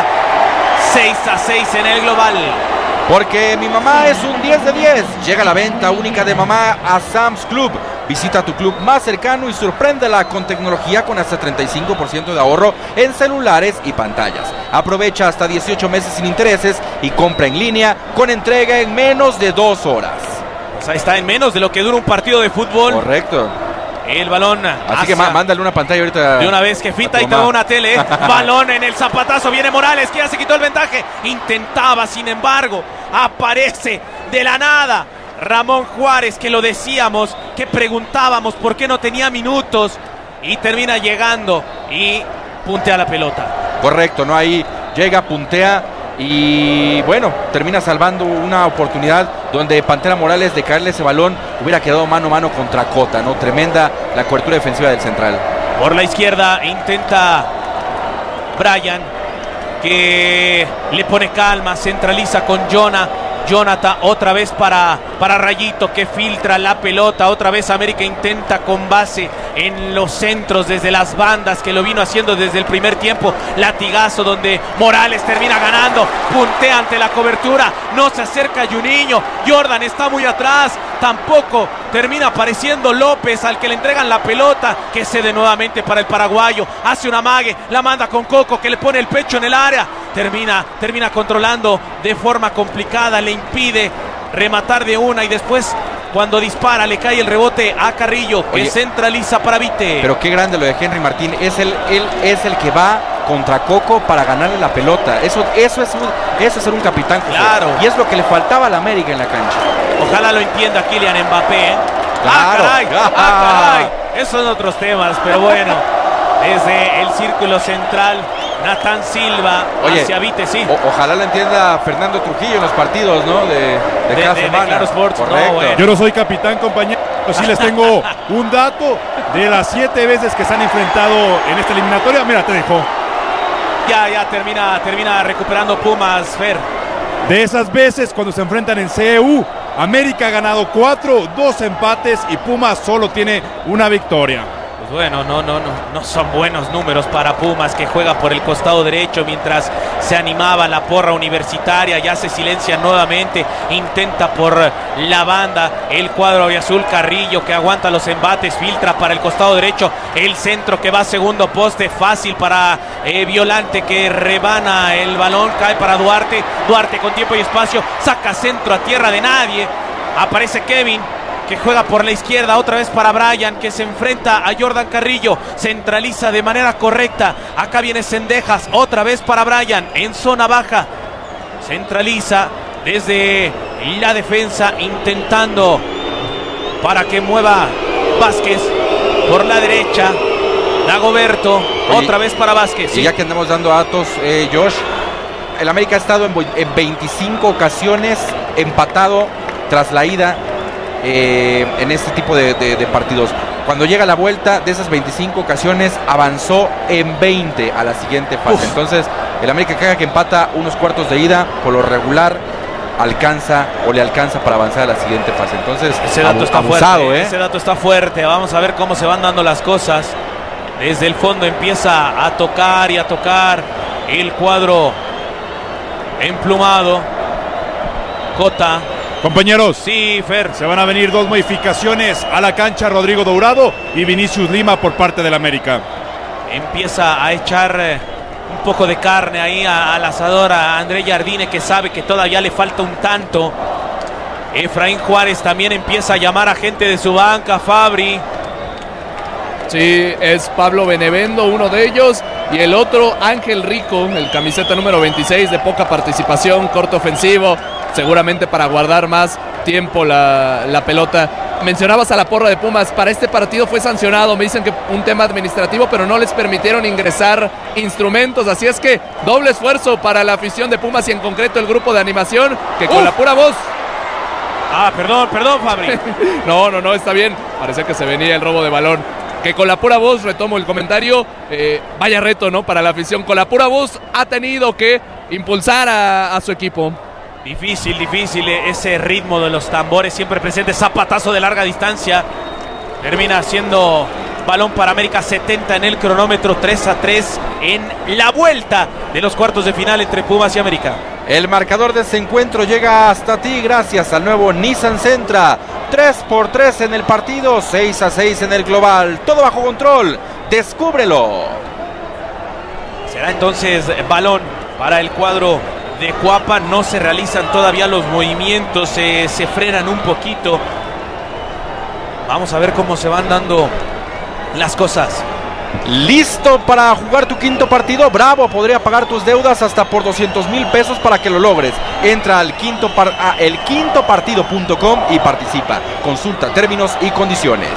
6-6 en el global. Porque mi mamá es un 10 de 10. Llega la venta única de mamá a Sam's Club. Visita tu club más cercano y sorpréndela con tecnología con hasta 35% de ahorro en celulares y pantallas. Aprovecha hasta 18 meses sin intereses y compra en línea con entrega en menos de 2 horas. Pues ahí está, en menos de lo que dura un partido de fútbol. Correcto. El balón. Así que mándale una pantalla ahorita. De una vez que finta y te va una tele. Balón en el zapatazo. Viene Morales, que ya se quitó el ventaje. Intentaba, sin embargo, aparece de la nada Ramón Juárez, que lo decíamos, que preguntábamos por qué no tenía minutos. Y termina llegando y puntea la pelota. Correcto, ¿no? Ahí llega, puntea. Y bueno, termina salvando una oportunidad donde Pantera Morales, de caerle ese balón, hubiera quedado mano a mano contra Cota, ¿no? Tremenda la cobertura defensiva del central. Por la izquierda intenta Brian, que le pone calma, centraliza con Jonathan, otra vez para Rayito, que filtra la pelota. Otra vez América intenta con base en los centros desde las bandas, que lo vino haciendo desde el primer tiempo. Latigazo donde Morales termina ganando, puntea ante la cobertura, no se acerca Juninho, Jordan está muy atrás, tampoco termina apareciendo López, al que le entregan la pelota, que cede nuevamente para el paraguayo, hace una amague, la manda con Coco, que le pone el pecho en el área, termina controlando de forma complicada, le impide rematar de una, y después cuando dispara le cae el rebote a Carrillo, que centraliza para Vite. Pero qué grande lo de Henry Martín, él es el que va contra Coco para ganarle la pelota. Eso es ser un capitán, José. Claro. Y es lo que le faltaba a la América en la cancha. Ojalá lo entienda Kylian Mbappé. Claro. ¡Caray! Esos son otros temas, pero bueno. Desde el círculo central, Natán Silva hacia Vite, sí. Ojalá lo entienda Fernando Trujillo en los partidos, ¿no? De cada semana. Claro Sports. Correcto. No, bueno. Yo no soy capitán, compañero. Sí les tengo un dato de las 7 veces que se han enfrentado en esta eliminatoria. Mira, te dejo. Ya termina recuperando Pumas, Fer. De esas veces, cuando se enfrentan en CEU, América ha ganado 4, 2 empates y Pumas solo tiene una victoria. Pues bueno, no son buenos números para Pumas, que juega por el costado derecho mientras se animaba la porra universitaria. Ya se silencia nuevamente, intenta por la banda el cuadro auriazul. Carrillo, que aguanta los embates, filtra para el costado derecho, el centro que va a segundo poste, fácil para Violante, que rebana el balón, cae para Duarte con tiempo y espacio, saca centro a tierra de nadie, aparece Kevin, que juega por la izquierda, otra vez para Brian, que se enfrenta a Jordan Carrillo, centraliza de manera correcta, acá viene Cendejas, otra vez para Brian, en zona baja, centraliza desde la defensa, intentando para que mueva Vázquez por la derecha, Dagoberto, otra vez para Vázquez. Y ya que andamos dando datos, Josh, el América ha estado en 25 ocasiones empatado tras la ida, en este tipo de partidos. Cuando llega la vuelta, de esas 25 ocasiones avanzó en 20 a la siguiente fase. Entonces el América, cada que empata unos cuartos de ida, por lo regular alcanza o le alcanza para avanzar a la siguiente fase. Entonces, ese dato está abusado, fuerte, ese dato está fuerte. Vamos a ver cómo se van dando las cosas. Desde el fondo empieza a tocar y a tocar el cuadro emplumado. Cota. Compañeros, sí, Fer, se van a venir 2 modificaciones a la cancha. Rodrigo Dourado y Vinicius Lima por parte del América. Empieza a echar un poco de carne ahí al asador a André Jardine, que sabe que todavía le falta un tanto. Efraín Juárez también empieza a llamar a gente de su banca. Fabri. Sí, es Pablo Benevendo, uno de ellos, y el otro Ángel Rico, el camiseta número 26, de poca participación, corto ofensivo, seguramente para guardar más tiempo la pelota. Mencionabas a la porra de Pumas, para este partido fue sancionado, me dicen que un tema administrativo, pero no les permitieron ingresar instrumentos, así es que doble esfuerzo para la afición de Pumas y en concreto el grupo de animación, que con la pura voz... perdón, Fabri. No, está bien, parecía que se venía el robo de balón. Que con la pura voz, retomo el comentario, vaya reto, ¿no? Para la afición, con la pura voz ha tenido que impulsar a su equipo. Difícil ese ritmo de los tambores siempre presente. Zapatazo de larga distancia. Termina siendo balón para América. 70 en el cronómetro. 3-3 en la vuelta de los cuartos de final entre Pumas y América. El marcador de este encuentro llega hasta ti gracias al nuevo Nissan Sentra. 3-3 en el partido, 6-6 en el global. Todo bajo control. Descúbrelo. Será entonces balón para el cuadro de Cuapa. No se realizan todavía los movimientos, se frenan un poquito. Vamos a ver cómo se van dando las cosas. ¿Listo para jugar tu quinto partido? Bravo, podría pagar tus deudas hasta por 200,000 pesos para que lo logres. Entra al elquintopartido.com y participa. Consulta términos y condiciones.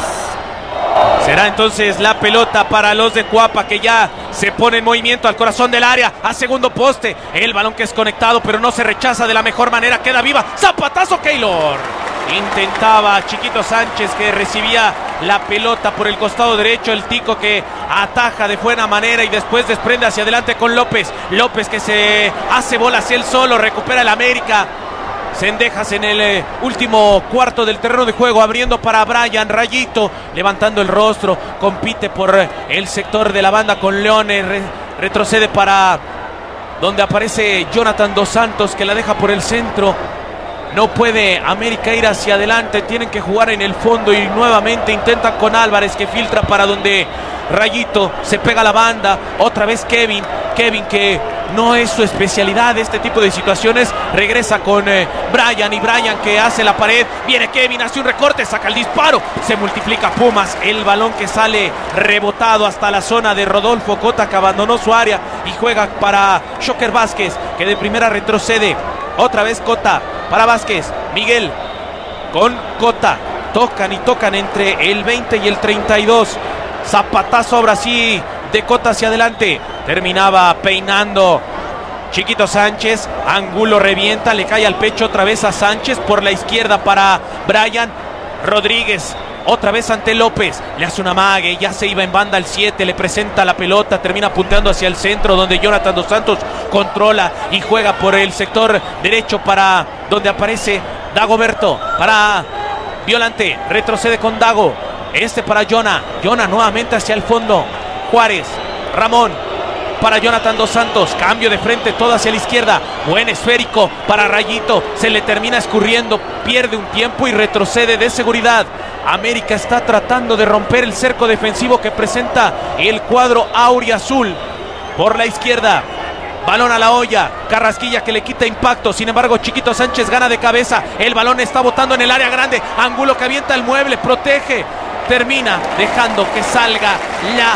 Será entonces la pelota para los de Cuapa, que ya se pone en movimiento al corazón del área, a segundo poste. El balón que es conectado, pero no se rechaza de la mejor manera. Queda viva. Zapatazo Keylor. Intentaba Chiquito Sánchez, que recibía la pelota por el costado derecho. El Tico que ataja de buena manera y después desprende hacia adelante con López. López que se hace bola hacia él solo. Recupera el América. Cendejas en el último cuarto del terreno de juego, abriendo para Brian. Rayito levantando el rostro, compite por el sector de la banda con Leones. Retrocede para donde aparece Jonathan Dos Santos, que la deja por el centro. No puede América ir hacia adelante, tienen que jugar en el fondo y nuevamente intentan con Álvarez, que filtra para donde Rayito se pega a la banda. Otra vez Kevin que no es su especialidad este tipo de situaciones. Regresa con Brian, y Brian que hace la pared. Viene Kevin, hace un recorte, saca el disparo. Se multiplica Pumas. El balón que sale rebotado hasta la zona de Rodolfo Cota, que abandonó su área y juega para Shocker Vázquez, que de primera retrocede. Otra vez Cota para Vázquez. Miguel con Cota. Tocan y tocan entre el 20 y el 32. Zapatazo ahora sí de Cota hacia adelante. Terminaba peinando Chiquito Sánchez. Angulo revienta, le cae al pecho otra vez a Sánchez. Por la izquierda para Brian Rodríguez. Otra vez ante López, le hace una amague, ya se iba en banda al 7, le presenta la pelota, termina punteando hacia el centro, donde Jonathan Dos Santos controla y juega por el sector derecho para donde aparece Dagoberto, para Violante, retrocede con Dago, para Jonah nuevamente hacia el fondo, Juárez, Ramón, para Jonathan Dos Santos, cambio de frente, todo hacia la izquierda, buen esférico para Rayito, se le termina escurriendo, pierde un tiempo y retrocede de seguridad. América está tratando de romper el cerco defensivo que presenta el cuadro auriazul. Por la izquierda, balón a la olla, Carrasquilla que le quita impacto, sin embargo Chiquito Sánchez gana de cabeza, el balón está botando en el área grande, Angulo que avienta el mueble, protege, termina dejando que salga la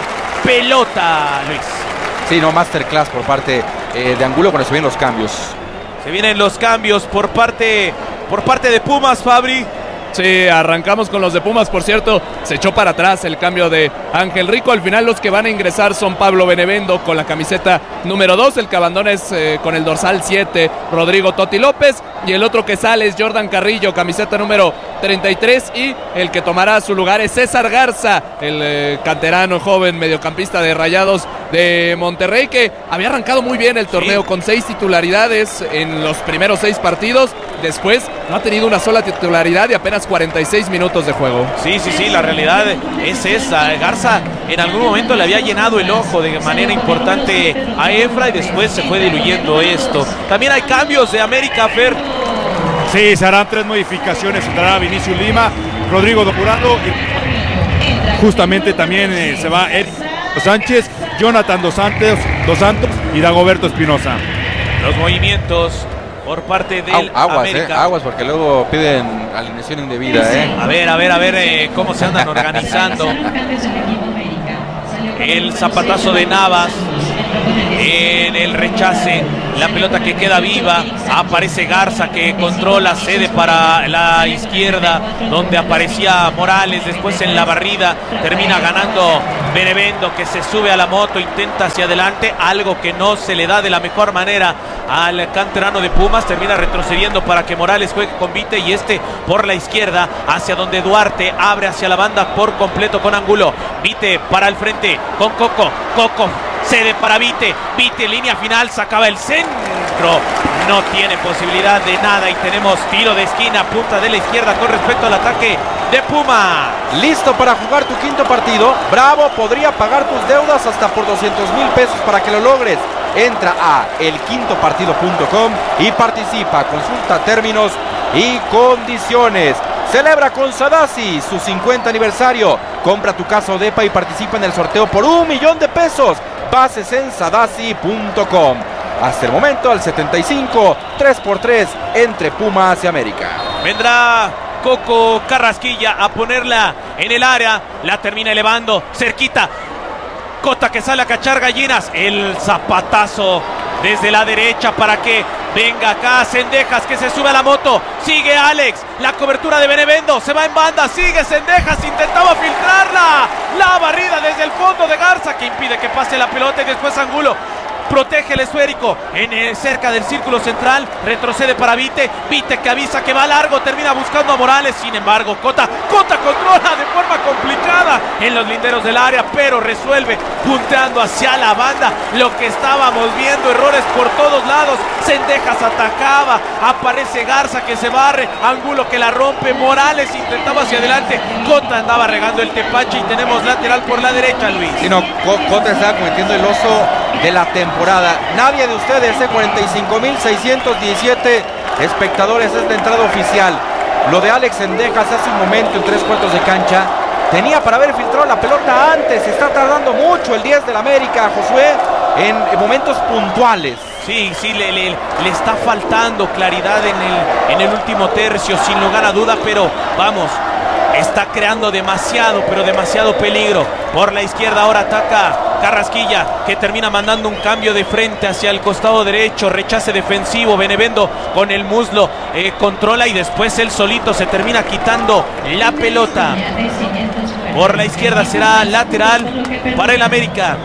pelota, Luis. Sí, no, masterclass por parte de Angulo cuando se vienen los cambios. Se vienen los cambios por parte de Pumas, Fabri. Sí, arrancamos con los de Pumas, por cierto, se echó para atrás el cambio de Ángel Rico. Al final los que van a ingresar son Pablo Benevendo con la camiseta número 2, el que abandona es con el dorsal 7, Rodrigo Totti López, y el otro que sale es Jordan Carrillo, camiseta número 33, y el que tomará su lugar es César Garza, el canterano joven mediocampista de Rayados de Monterrey, que había arrancado muy bien el torneo, sí, con 6 titularidades en los primeros 6 partidos. después no ha tenido una sola titularidad y apenas 46 minutos de juego. Sí, la realidad es esa. Garza en algún momento le había llenado el ojo de manera importante a Efra y después se fue diluyendo esto. También hay cambios de América, Fer. Sí, se harán 3 modificaciones. Entrará Vinicius Lima, Rodrigo Dorado y justamente también se va Eric Sánchez, Jonathan Dos Santos y Dagoberto Espinosa. Los movimientos por parte del América. Aguas, porque luego piden alineación indebida. A ver cómo se andan organizando. El zapatazo de Navas en el rechace, la pelota que queda viva, aparece Garza que controla, cede para la izquierda donde aparecía Morales, después en la barrida termina ganando Benevendo, que se sube a la moto, intenta hacia adelante, algo que no se le da de la mejor manera al canterano de Pumas, termina retrocediendo para que Morales juegue con Vite y por la izquierda hacia donde Duarte abre hacia la banda por completo con Angulo. Vite para el frente con Coco cede para Vite, línea final, sacaba el centro, no tiene posibilidad de nada y tenemos tiro de esquina, punta de la izquierda con respecto al ataque de Puma. Listo para jugar tu quinto partido. Bravo podría pagar tus deudas hasta por 200,000 pesos para que lo logres. Entra a elquintopartido.com y participa, consulta términos y condiciones. Celebra con Sadasi su 50 aniversario. Compra tu casa o depa y participa en el sorteo por $1,000,000 de pesos. Bases en sadasi.com. Hasta el momento al 75, 3x3 entre Pumas y América. Vendrá Coco Carrasquilla a ponerla en el área. La termina elevando, cerquita. Cota que sale a cachar gallinas. El zapatazo desde la derecha para que venga acá Cendejas, que se sube a la moto. Sigue Alex, la cobertura de Benevendo, se va en banda, sigue Cendejas, intentaba filtrarla. La barrida desde el fondo de Garza, que impide que pase la pelota y después Angulo protege el esférico cerca del círculo central, retrocede para Vite que avisa que va largo, termina buscando a Morales, sin embargo Cota controla de forma complicada en los linderos del área, pero resuelve punteando hacia la banda, lo que estábamos viendo, errores por todos lados. Cendejas atacaba, aparece Garza que se barre, Angulo que la rompe, Morales intentaba hacia adelante, Cota andaba regando el tepache y tenemos lateral por la derecha, Luis. Sí, no, Cota estaba cometiendo el oso de la temporada. Nadie de ustedes, 45,617 espectadores, es la entrada oficial. Lo de Alex Cendejas hace un momento en 3/4 de cancha, tenía para haber filtrado la pelota antes. Está tardando mucho el 10 del América, Josué, en momentos puntuales. Sí, le está faltando claridad en el último tercio, sin lugar a duda, pero vamos, está creando demasiado peligro. Por la izquierda ahora ataca Carrasquilla, que termina mandando un cambio de frente hacia el costado derecho, rechace defensivo, Benevendo con el muslo, controla y después él solito se termina quitando la pelota. Por la izquierda será lateral para el América.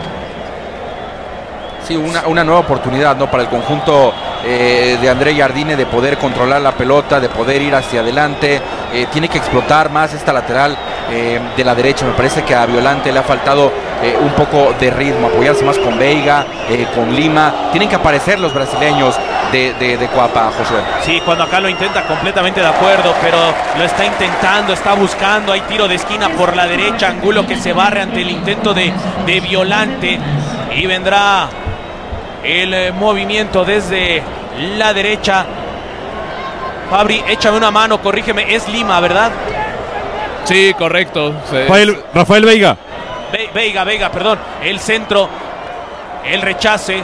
Sí, una nueva oportunidad, ¿no?, para el conjunto de André Jardine de poder controlar la pelota, de poder ir hacia adelante. Tiene que explotar más esta lateral de la derecha. Me parece que a Violante le ha faltado un poco de ritmo, apoyarse más con Veiga, con Lima. Tienen que aparecer los brasileños de Cuapa, Josué. Sí, cuando acá lo intenta, completamente de acuerdo, pero lo está intentando, está buscando. Hay tiro de esquina por la derecha, Angulo que se barre ante el intento de Violante y vendrá el movimiento desde la derecha. Fabri, échame una mano, corrígeme, es Lima, ¿verdad? Sí, correcto. Rafael Veiga. Veiga, perdón. El centro, el rechace.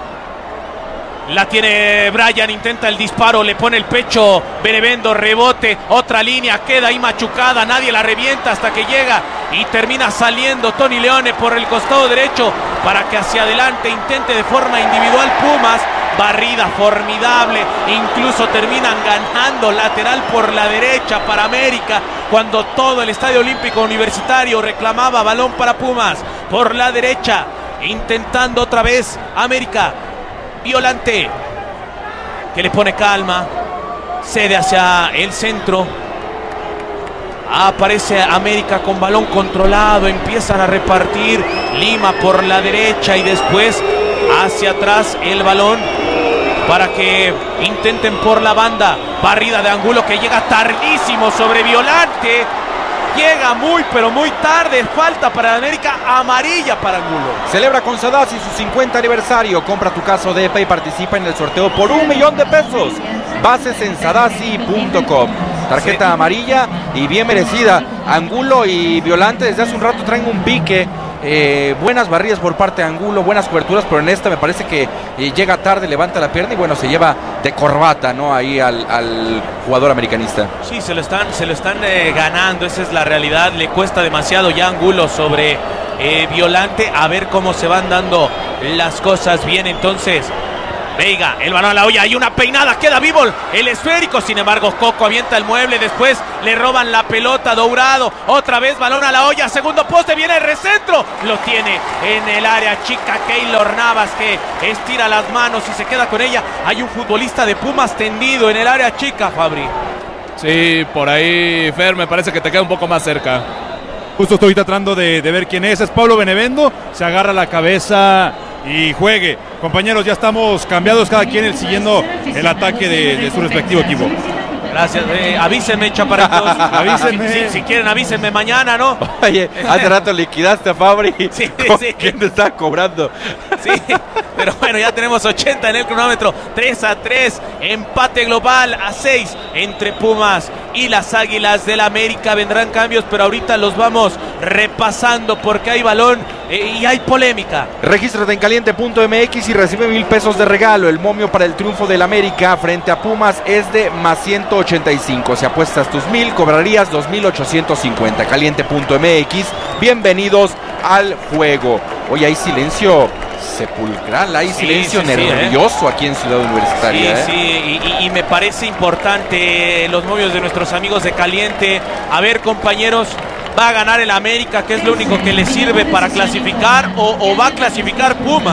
La tiene Brian, intenta el disparo, le pone el pecho Benevendo, rebote, otra línea, queda ahí machucada, nadie la revienta hasta que llega y termina saliendo Tony Leone por el costado derecho para que hacia adelante intente de forma individual Pumas. Barrida formidable, incluso terminan ganando lateral por la derecha para América, cuando todo el Estadio Olímpico Universitario reclamaba balón para Pumas. Por la derecha, intentando otra vez América. Violante, que le pone calma, cede hacia el centro. Aparece América con balón controlado, empiezan a repartir. Lima por la derecha y después hacia atrás el balón para que intenten por la banda. Barrida de Angulo que llega tardísimo sobre Violante. Llega muy, pero muy tarde. Falta para América, amarilla para Angulo. Celebra con Sadasi su 50 aniversario. Compra tu casa Odepa y participa en el sorteo por $1 millón. Bases en sadasi.com. Tarjeta amarilla y bien merecida. Angulo y Violante desde hace un rato traen un pique. Buenas barridas por parte de Angulo, buenas coberturas, pero en esta me parece que llega tarde, levanta la pierna y bueno, se lleva de corbata, ¿no? Ahí al jugador americanista. Sí, se lo están ganando, esa es la realidad. Le cuesta demasiado ya Angulo sobre Violante. A ver cómo se van dando las cosas bien entonces. Veiga, el balón a la olla, hay una peinada, queda vivo el esférico, sin embargo Coco avienta el mueble, después le roban la pelota, Dourado, otra vez balón a la olla, segundo poste, viene el recentro, lo tiene en el área chica Keylor Navas que estira las manos y se queda con ella. Hay un futbolista de Pumas tendido en el área chica, Fabri. Sí, por ahí, Fer, me parece que te queda un poco más cerca. Justo estoy tratando de ver quién es Pablo Benevendo, se agarra la cabeza y juegue. Compañeros, ya estamos cambiados, cada quien siguiendo el ataque de su respectivo equipo. Gracias, avísenme, chaparritos. Avísenme. Si quieren, avísenme mañana, ¿no? Oye, hace rato liquidaste a Fabri. Sí. ¿Quién te está cobrando? Sí, pero bueno, ya tenemos 80 en el cronómetro. 3-3, empate global a 6 entre Pumas y las Águilas del América. Vendrán cambios, pero ahorita los vamos repasando porque hay balón y hay polémica. Regístrate en caliente.mx y recibe $1,000 de regalo. El momio para el triunfo del América frente a Pumas es de +185. Si apuestas tus 1,000, cobrarías 2,850. Caliente.mx, bienvenidos al juego. Hoy hay silencio sepulcral, hay silencio nervioso aquí en Ciudad Universitaria. Sí, y me parece importante los movios de nuestros amigos de Caliente. A ver, compañeros, ¿va a ganar el América, que es lo único que le sirve para clasificar, o va a clasificar Pumas?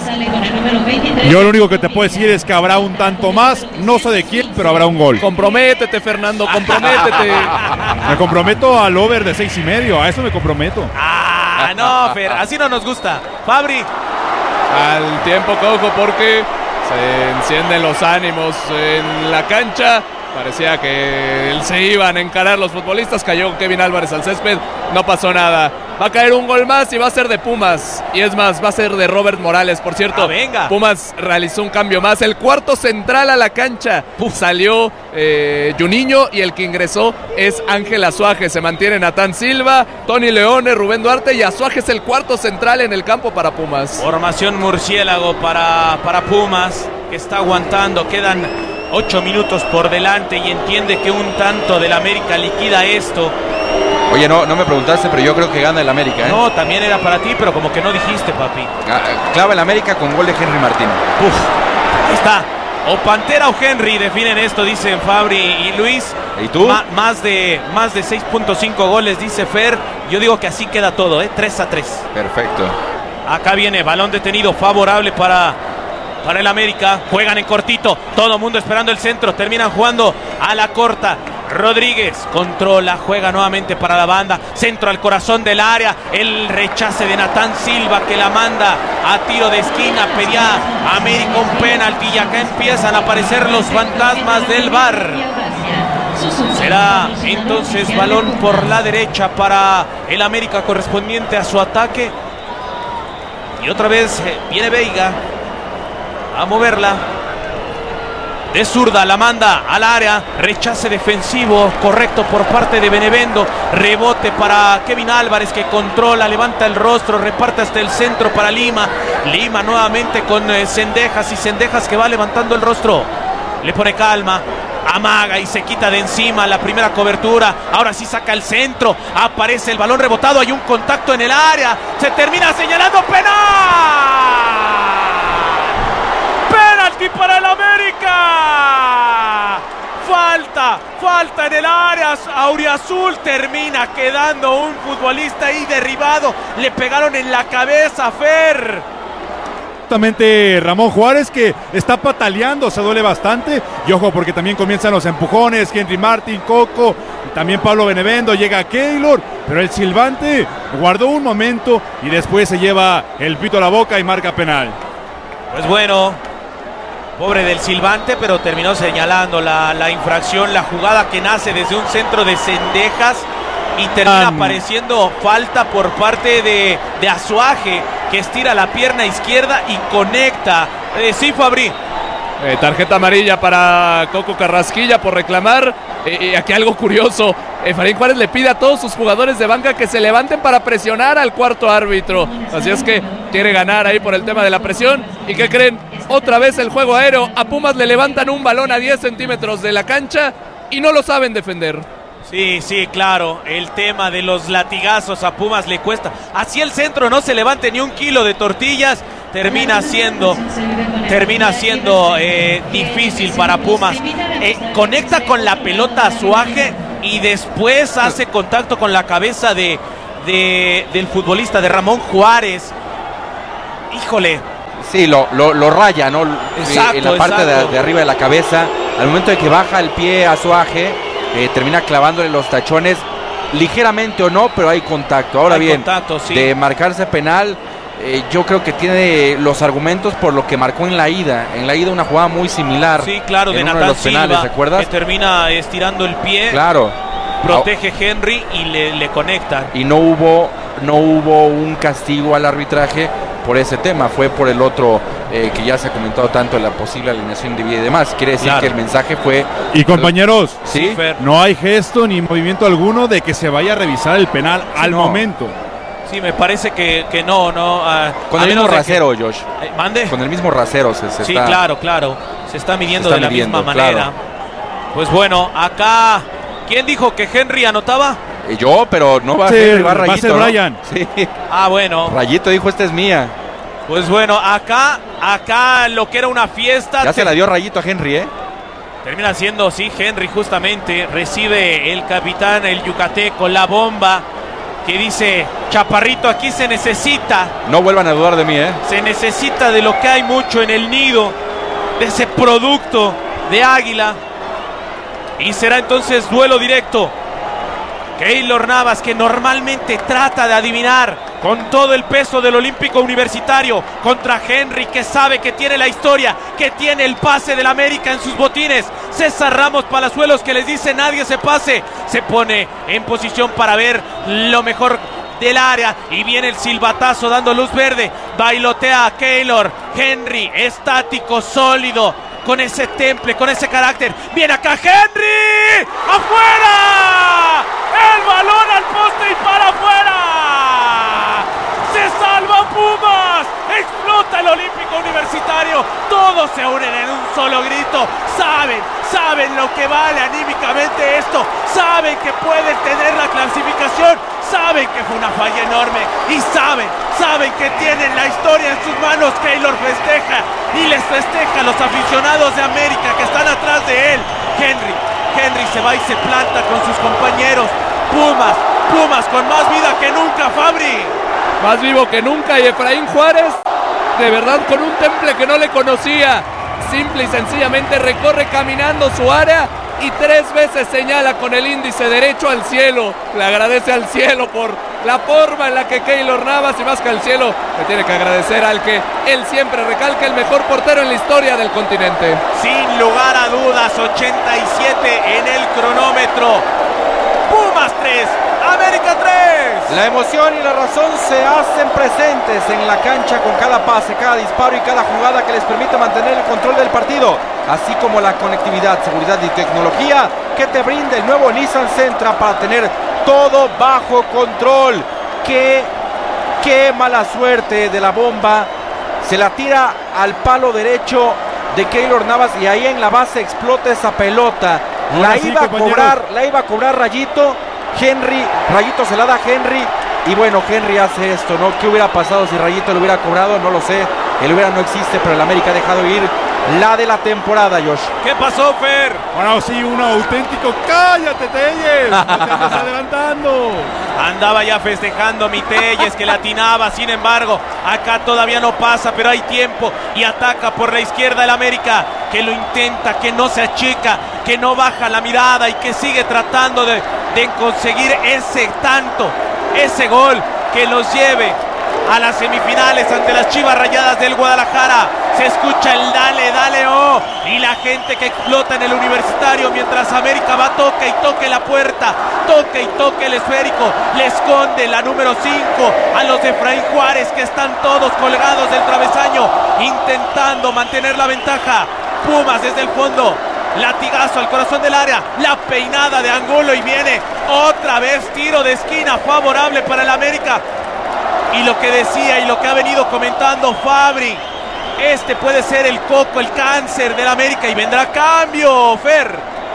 Yo lo único que te puedo decir es que habrá un tanto más, no sé de quién, pero habrá un gol. Comprométete, Fernando, comprométete. Me comprometo al over de 6.5, a eso me comprometo. No, Fer, así no nos gusta. Fabri. Al tiempo cojo porque se encienden los ánimos en la cancha. Parecía que se iban a encarar los futbolistas. Cayó Kevin Álvarez al césped. No pasó nada. Va a caer un gol más y va a ser de Pumas. Y es más, va a ser de Robert Morales. Por cierto, venga. Pumas realizó un cambio más. El cuarto central a la cancha. Salió Juninho y el que ingresó es Ángel Azuaje. Se mantiene Natán Silva, Tony Leone, Rubén Duarte y Azuaje es el cuarto central en el campo para Pumas. Formación murciélago para Pumas, que está aguantando. Quedan 8 minutos por delante y entiende que un tanto del América liquida esto. Oye, no me preguntaste, pero yo creo que gana el América, ¿eh? No, también era para ti, pero como que no dijiste, papi. Clava el América con gol de Henry Martín. Ahí está. O Pantera o Henry definen esto, dicen Fabri y Luis. ¿Y tú? Más de 6.5 goles, dice Fer. Yo digo que así queda todo, 3-3. Perfecto. Acá viene balón detenido favorable para el América. Juegan en cortito, todo mundo esperando el centro. Terminan jugando a la corta. Rodríguez controla, juega nuevamente para la banda, centro al corazón del área, el rechace de Natán Silva que la manda a tiro de esquina. Pedía América un penalti y acá empiezan a aparecer los fantasmas del VAR. Será entonces balón por la derecha para el América correspondiente a su ataque. Y otra vez viene Veiga a moverla. De zurda la manda al área, rechace defensivo correcto por parte de Benevendo, rebote para Kevin Álvarez que controla, levanta el rostro, reparte hasta el centro para Lima nuevamente con Cendejas y Cendejas que va levantando el rostro, le pone calma, amaga y se quita de encima la primera cobertura, ahora sí saca el centro, aparece el balón rebotado, hay un contacto en el área, se termina señalando penal. ¡Penalti para el América! Falta en el área. Auriazul termina quedando un futbolista ahí derribado. Le pegaron en la cabeza, Fer. Justamente Ramón Juárez, que está pataleando, se duele bastante. Y ojo, porque también comienzan los empujones. Henry Martín, Coco, y también Pablo Benevendo. Llega Keylor, pero el silbante guardó un momento y después se lleva el pito a la boca y marca penal. Pues bueno, Pobre del silbante, pero terminó señalando la infracción, la jugada que nace desde un centro de Cendejas y termina apareciendo falta por parte de Azuaje, que estira la pierna izquierda y conecta. Sí, Fabri. Tarjeta amarilla para Coco Carrasquilla por reclamar. Aquí algo curioso. Efraín Juárez le pide a todos sus jugadores de banca que se levanten para presionar al cuarto árbitro. Así es que quiere ganar ahí por el tema de la presión. ¿Y qué creen? Otra vez el juego aéreo. A Pumas le levantan un balón a 10 centímetros de la cancha y no lo saben defender. Sí, claro. El tema de los latigazos a Pumas le cuesta. Así el centro no se levante ni un kilo de tortillas. Termina siendo difícil para Pumas. Conecta con la pelota Azuaje y después hace contacto con la cabeza del futbolista, de Ramón Juárez. Híjole. Sí, lo raya, ¿no? Exacto, en la parte de arriba de la cabeza. Al momento de que baja el pie Azuaje, termina clavándole los tachones, ligeramente o no, pero hay contacto. Ahora bien, sí. De marcarse penal, yo creo que tiene los argumentos por lo que marcó en la ida. En la ida una jugada muy similar. Sí, claro, de Natán Natán Silva, penales, ¿recuerdas? que termina estirando el pie. Claro. Protege Henry y le conecta. Y no hubo un castigo al arbitraje por ese tema, fue por el otro que ya se ha comentado tanto, la posible alineación de vida y demás. Quiere decir que el mensaje fue... Y compañeros, ¿sí? No hay gesto ni movimiento alguno de que se vaya a revisar el penal al momento. Sí, me parece que no. Con el mismo rasero, Josh. ¿Mande? Con el mismo rasero se sí, está... claro. Se está midiendo de la misma manera. Claro. Pues bueno, acá... ¿Quién dijo que Henry anotaba? Yo, pero no va a ser, va Rayito. Va a ser Brian. ¿No? Sí. Bueno. Rayito dijo, esta es mía. Pues bueno, acá lo que era una fiesta. Ya se la dio Rayito a Henry, Termina siendo, sí, Henry justamente. Recibe el capitán, el yucateco, la bomba, que dice, Chaparrito, aquí se necesita. No vuelvan a dudar de mí, Se necesita de lo que hay mucho en el nido, de ese producto de Águila. Y será entonces duelo directo. Keylor Navas, que normalmente trata de adivinar con todo el peso del Olímpico Universitario, contra Henry, que sabe que tiene la historia, que tiene el pase del América en sus botines. César Ramos Palazuelos, que les dice nadie se pase, se pone en posición para ver lo mejor del área y viene el silbatazo dando luz verde. Bailotea a Keylor. Henry estático, sólido, con ese temple, con ese carácter. Viene acá Henry, afuera, el balón al poste y para afuera. Se salva Pumas, explota el Olímpico Universitario. Todos se unen en un solo grito. Saben lo que vale anímicamente esto. Saben que pueden tener la clasificación. Saben que fue una falla enorme y saben que tienen la historia en sus manos. Keylor festeja y les festeja a los aficionados de América que están atrás de él. Henry se va y se planta con sus compañeros. Pumas con más vida que nunca, Fabri. Más vivo que nunca, y Efraín Juárez, de verdad, con un temple que no le conocía. Simple y sencillamente recorre caminando su área y 3 veces señala con el índice derecho al cielo. Le agradece al cielo por la forma en la que Keylor Navas, y más que al cielo, le tiene que agradecer al que él siempre recalca, el mejor portero en la historia del continente. Sin lugar a dudas, 87 en el cronómetro. Pumas 3, América 3. La emoción y la razón se hacen presentes en la cancha con cada pase, cada disparo y cada jugada que les permite mantener el control del partido, así como la conectividad, seguridad y tecnología que te brinda el nuevo Nissan Sentra para tener todo bajo control. Qué mala suerte de la bomba. Se la tira al palo derecho de Keylor Navas y ahí en la base explota esa pelota. La iba a cobrar Rayito. Rayito se la da a Henry. Y bueno, Henry hace esto, ¿no? ¿Qué hubiera pasado si Rayito lo hubiera cobrado? No lo sé. El hubiera no existe, pero el América ha dejado ir la de la temporada, Josh. ¿Qué pasó, Fer? Bueno, sí, un auténtico ¡cállate, Telles! ¡No te estás adelantando! Andaba ya festejando mi Telles, que latinaba. Sin embargo, acá todavía no pasa, pero hay tiempo. Y ataca por la izquierda el América, que lo intenta, que no se achica, que no baja la mirada y que sigue tratando de conseguir ese tanto, ese gol que los lleve a las semifinales ante las Chivas Rayadas del Guadalajara. Se escucha el dale, dale, oh, y la gente que explota en el Universitario mientras América va, toca y toque la puerta, toque y toque el esférico, le esconde la número 5 a los de Efraín Juárez, que están todos colgados del travesaño, intentando mantener la ventaja. Pumas desde el fondo, latigazo al corazón del área, la peinada de Angulo y viene otra vez tiro de esquina favorable para el América. Y lo que decía y lo que ha venido comentando Fabri, este puede ser el coco, el cáncer del América, y vendrá cambio, Fer.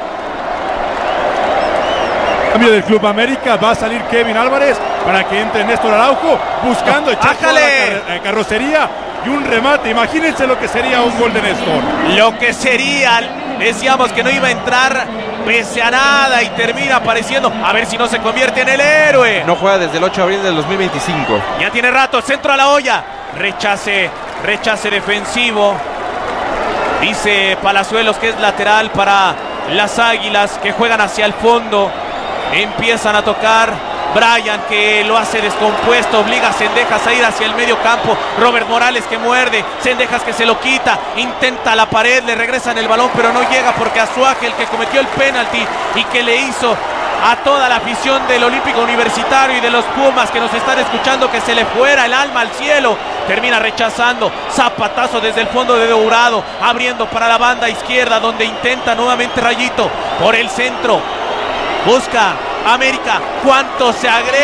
Cambio del Club América, va a salir Kevin Álvarez para que entre Néstor Araujo, buscando echar toda la carrocería y un remate. Imagínense lo que sería un gol de Néstor. Lo que sería, decíamos que no iba a entrar pese a nada y termina apareciendo. A ver si no se convierte en el héroe. No juega desde el 8 de abril del 2025. Ya tiene rato, centro a la olla. Rechace defensivo. Dice Palazuelos que es lateral para las Águilas, que juegan hacia el fondo. Empiezan a tocar. Brian, que lo hace descompuesto, obliga a Cendejas a ir hacia el medio campo. Robert Morales, que muerde, Cendejas, que se lo quita, intenta la pared, le regresan el balón, pero no llega porque Azuaje, el que cometió el penalti y que le hizo a toda la afición del Olímpico Universitario y de los Pumas que nos están escuchando que se le fuera el alma al cielo, termina rechazando. Zapatazo desde el fondo de Dourado, abriendo para la banda izquierda, donde intenta nuevamente Rayito por el centro. Busca América, cuánto se agrega.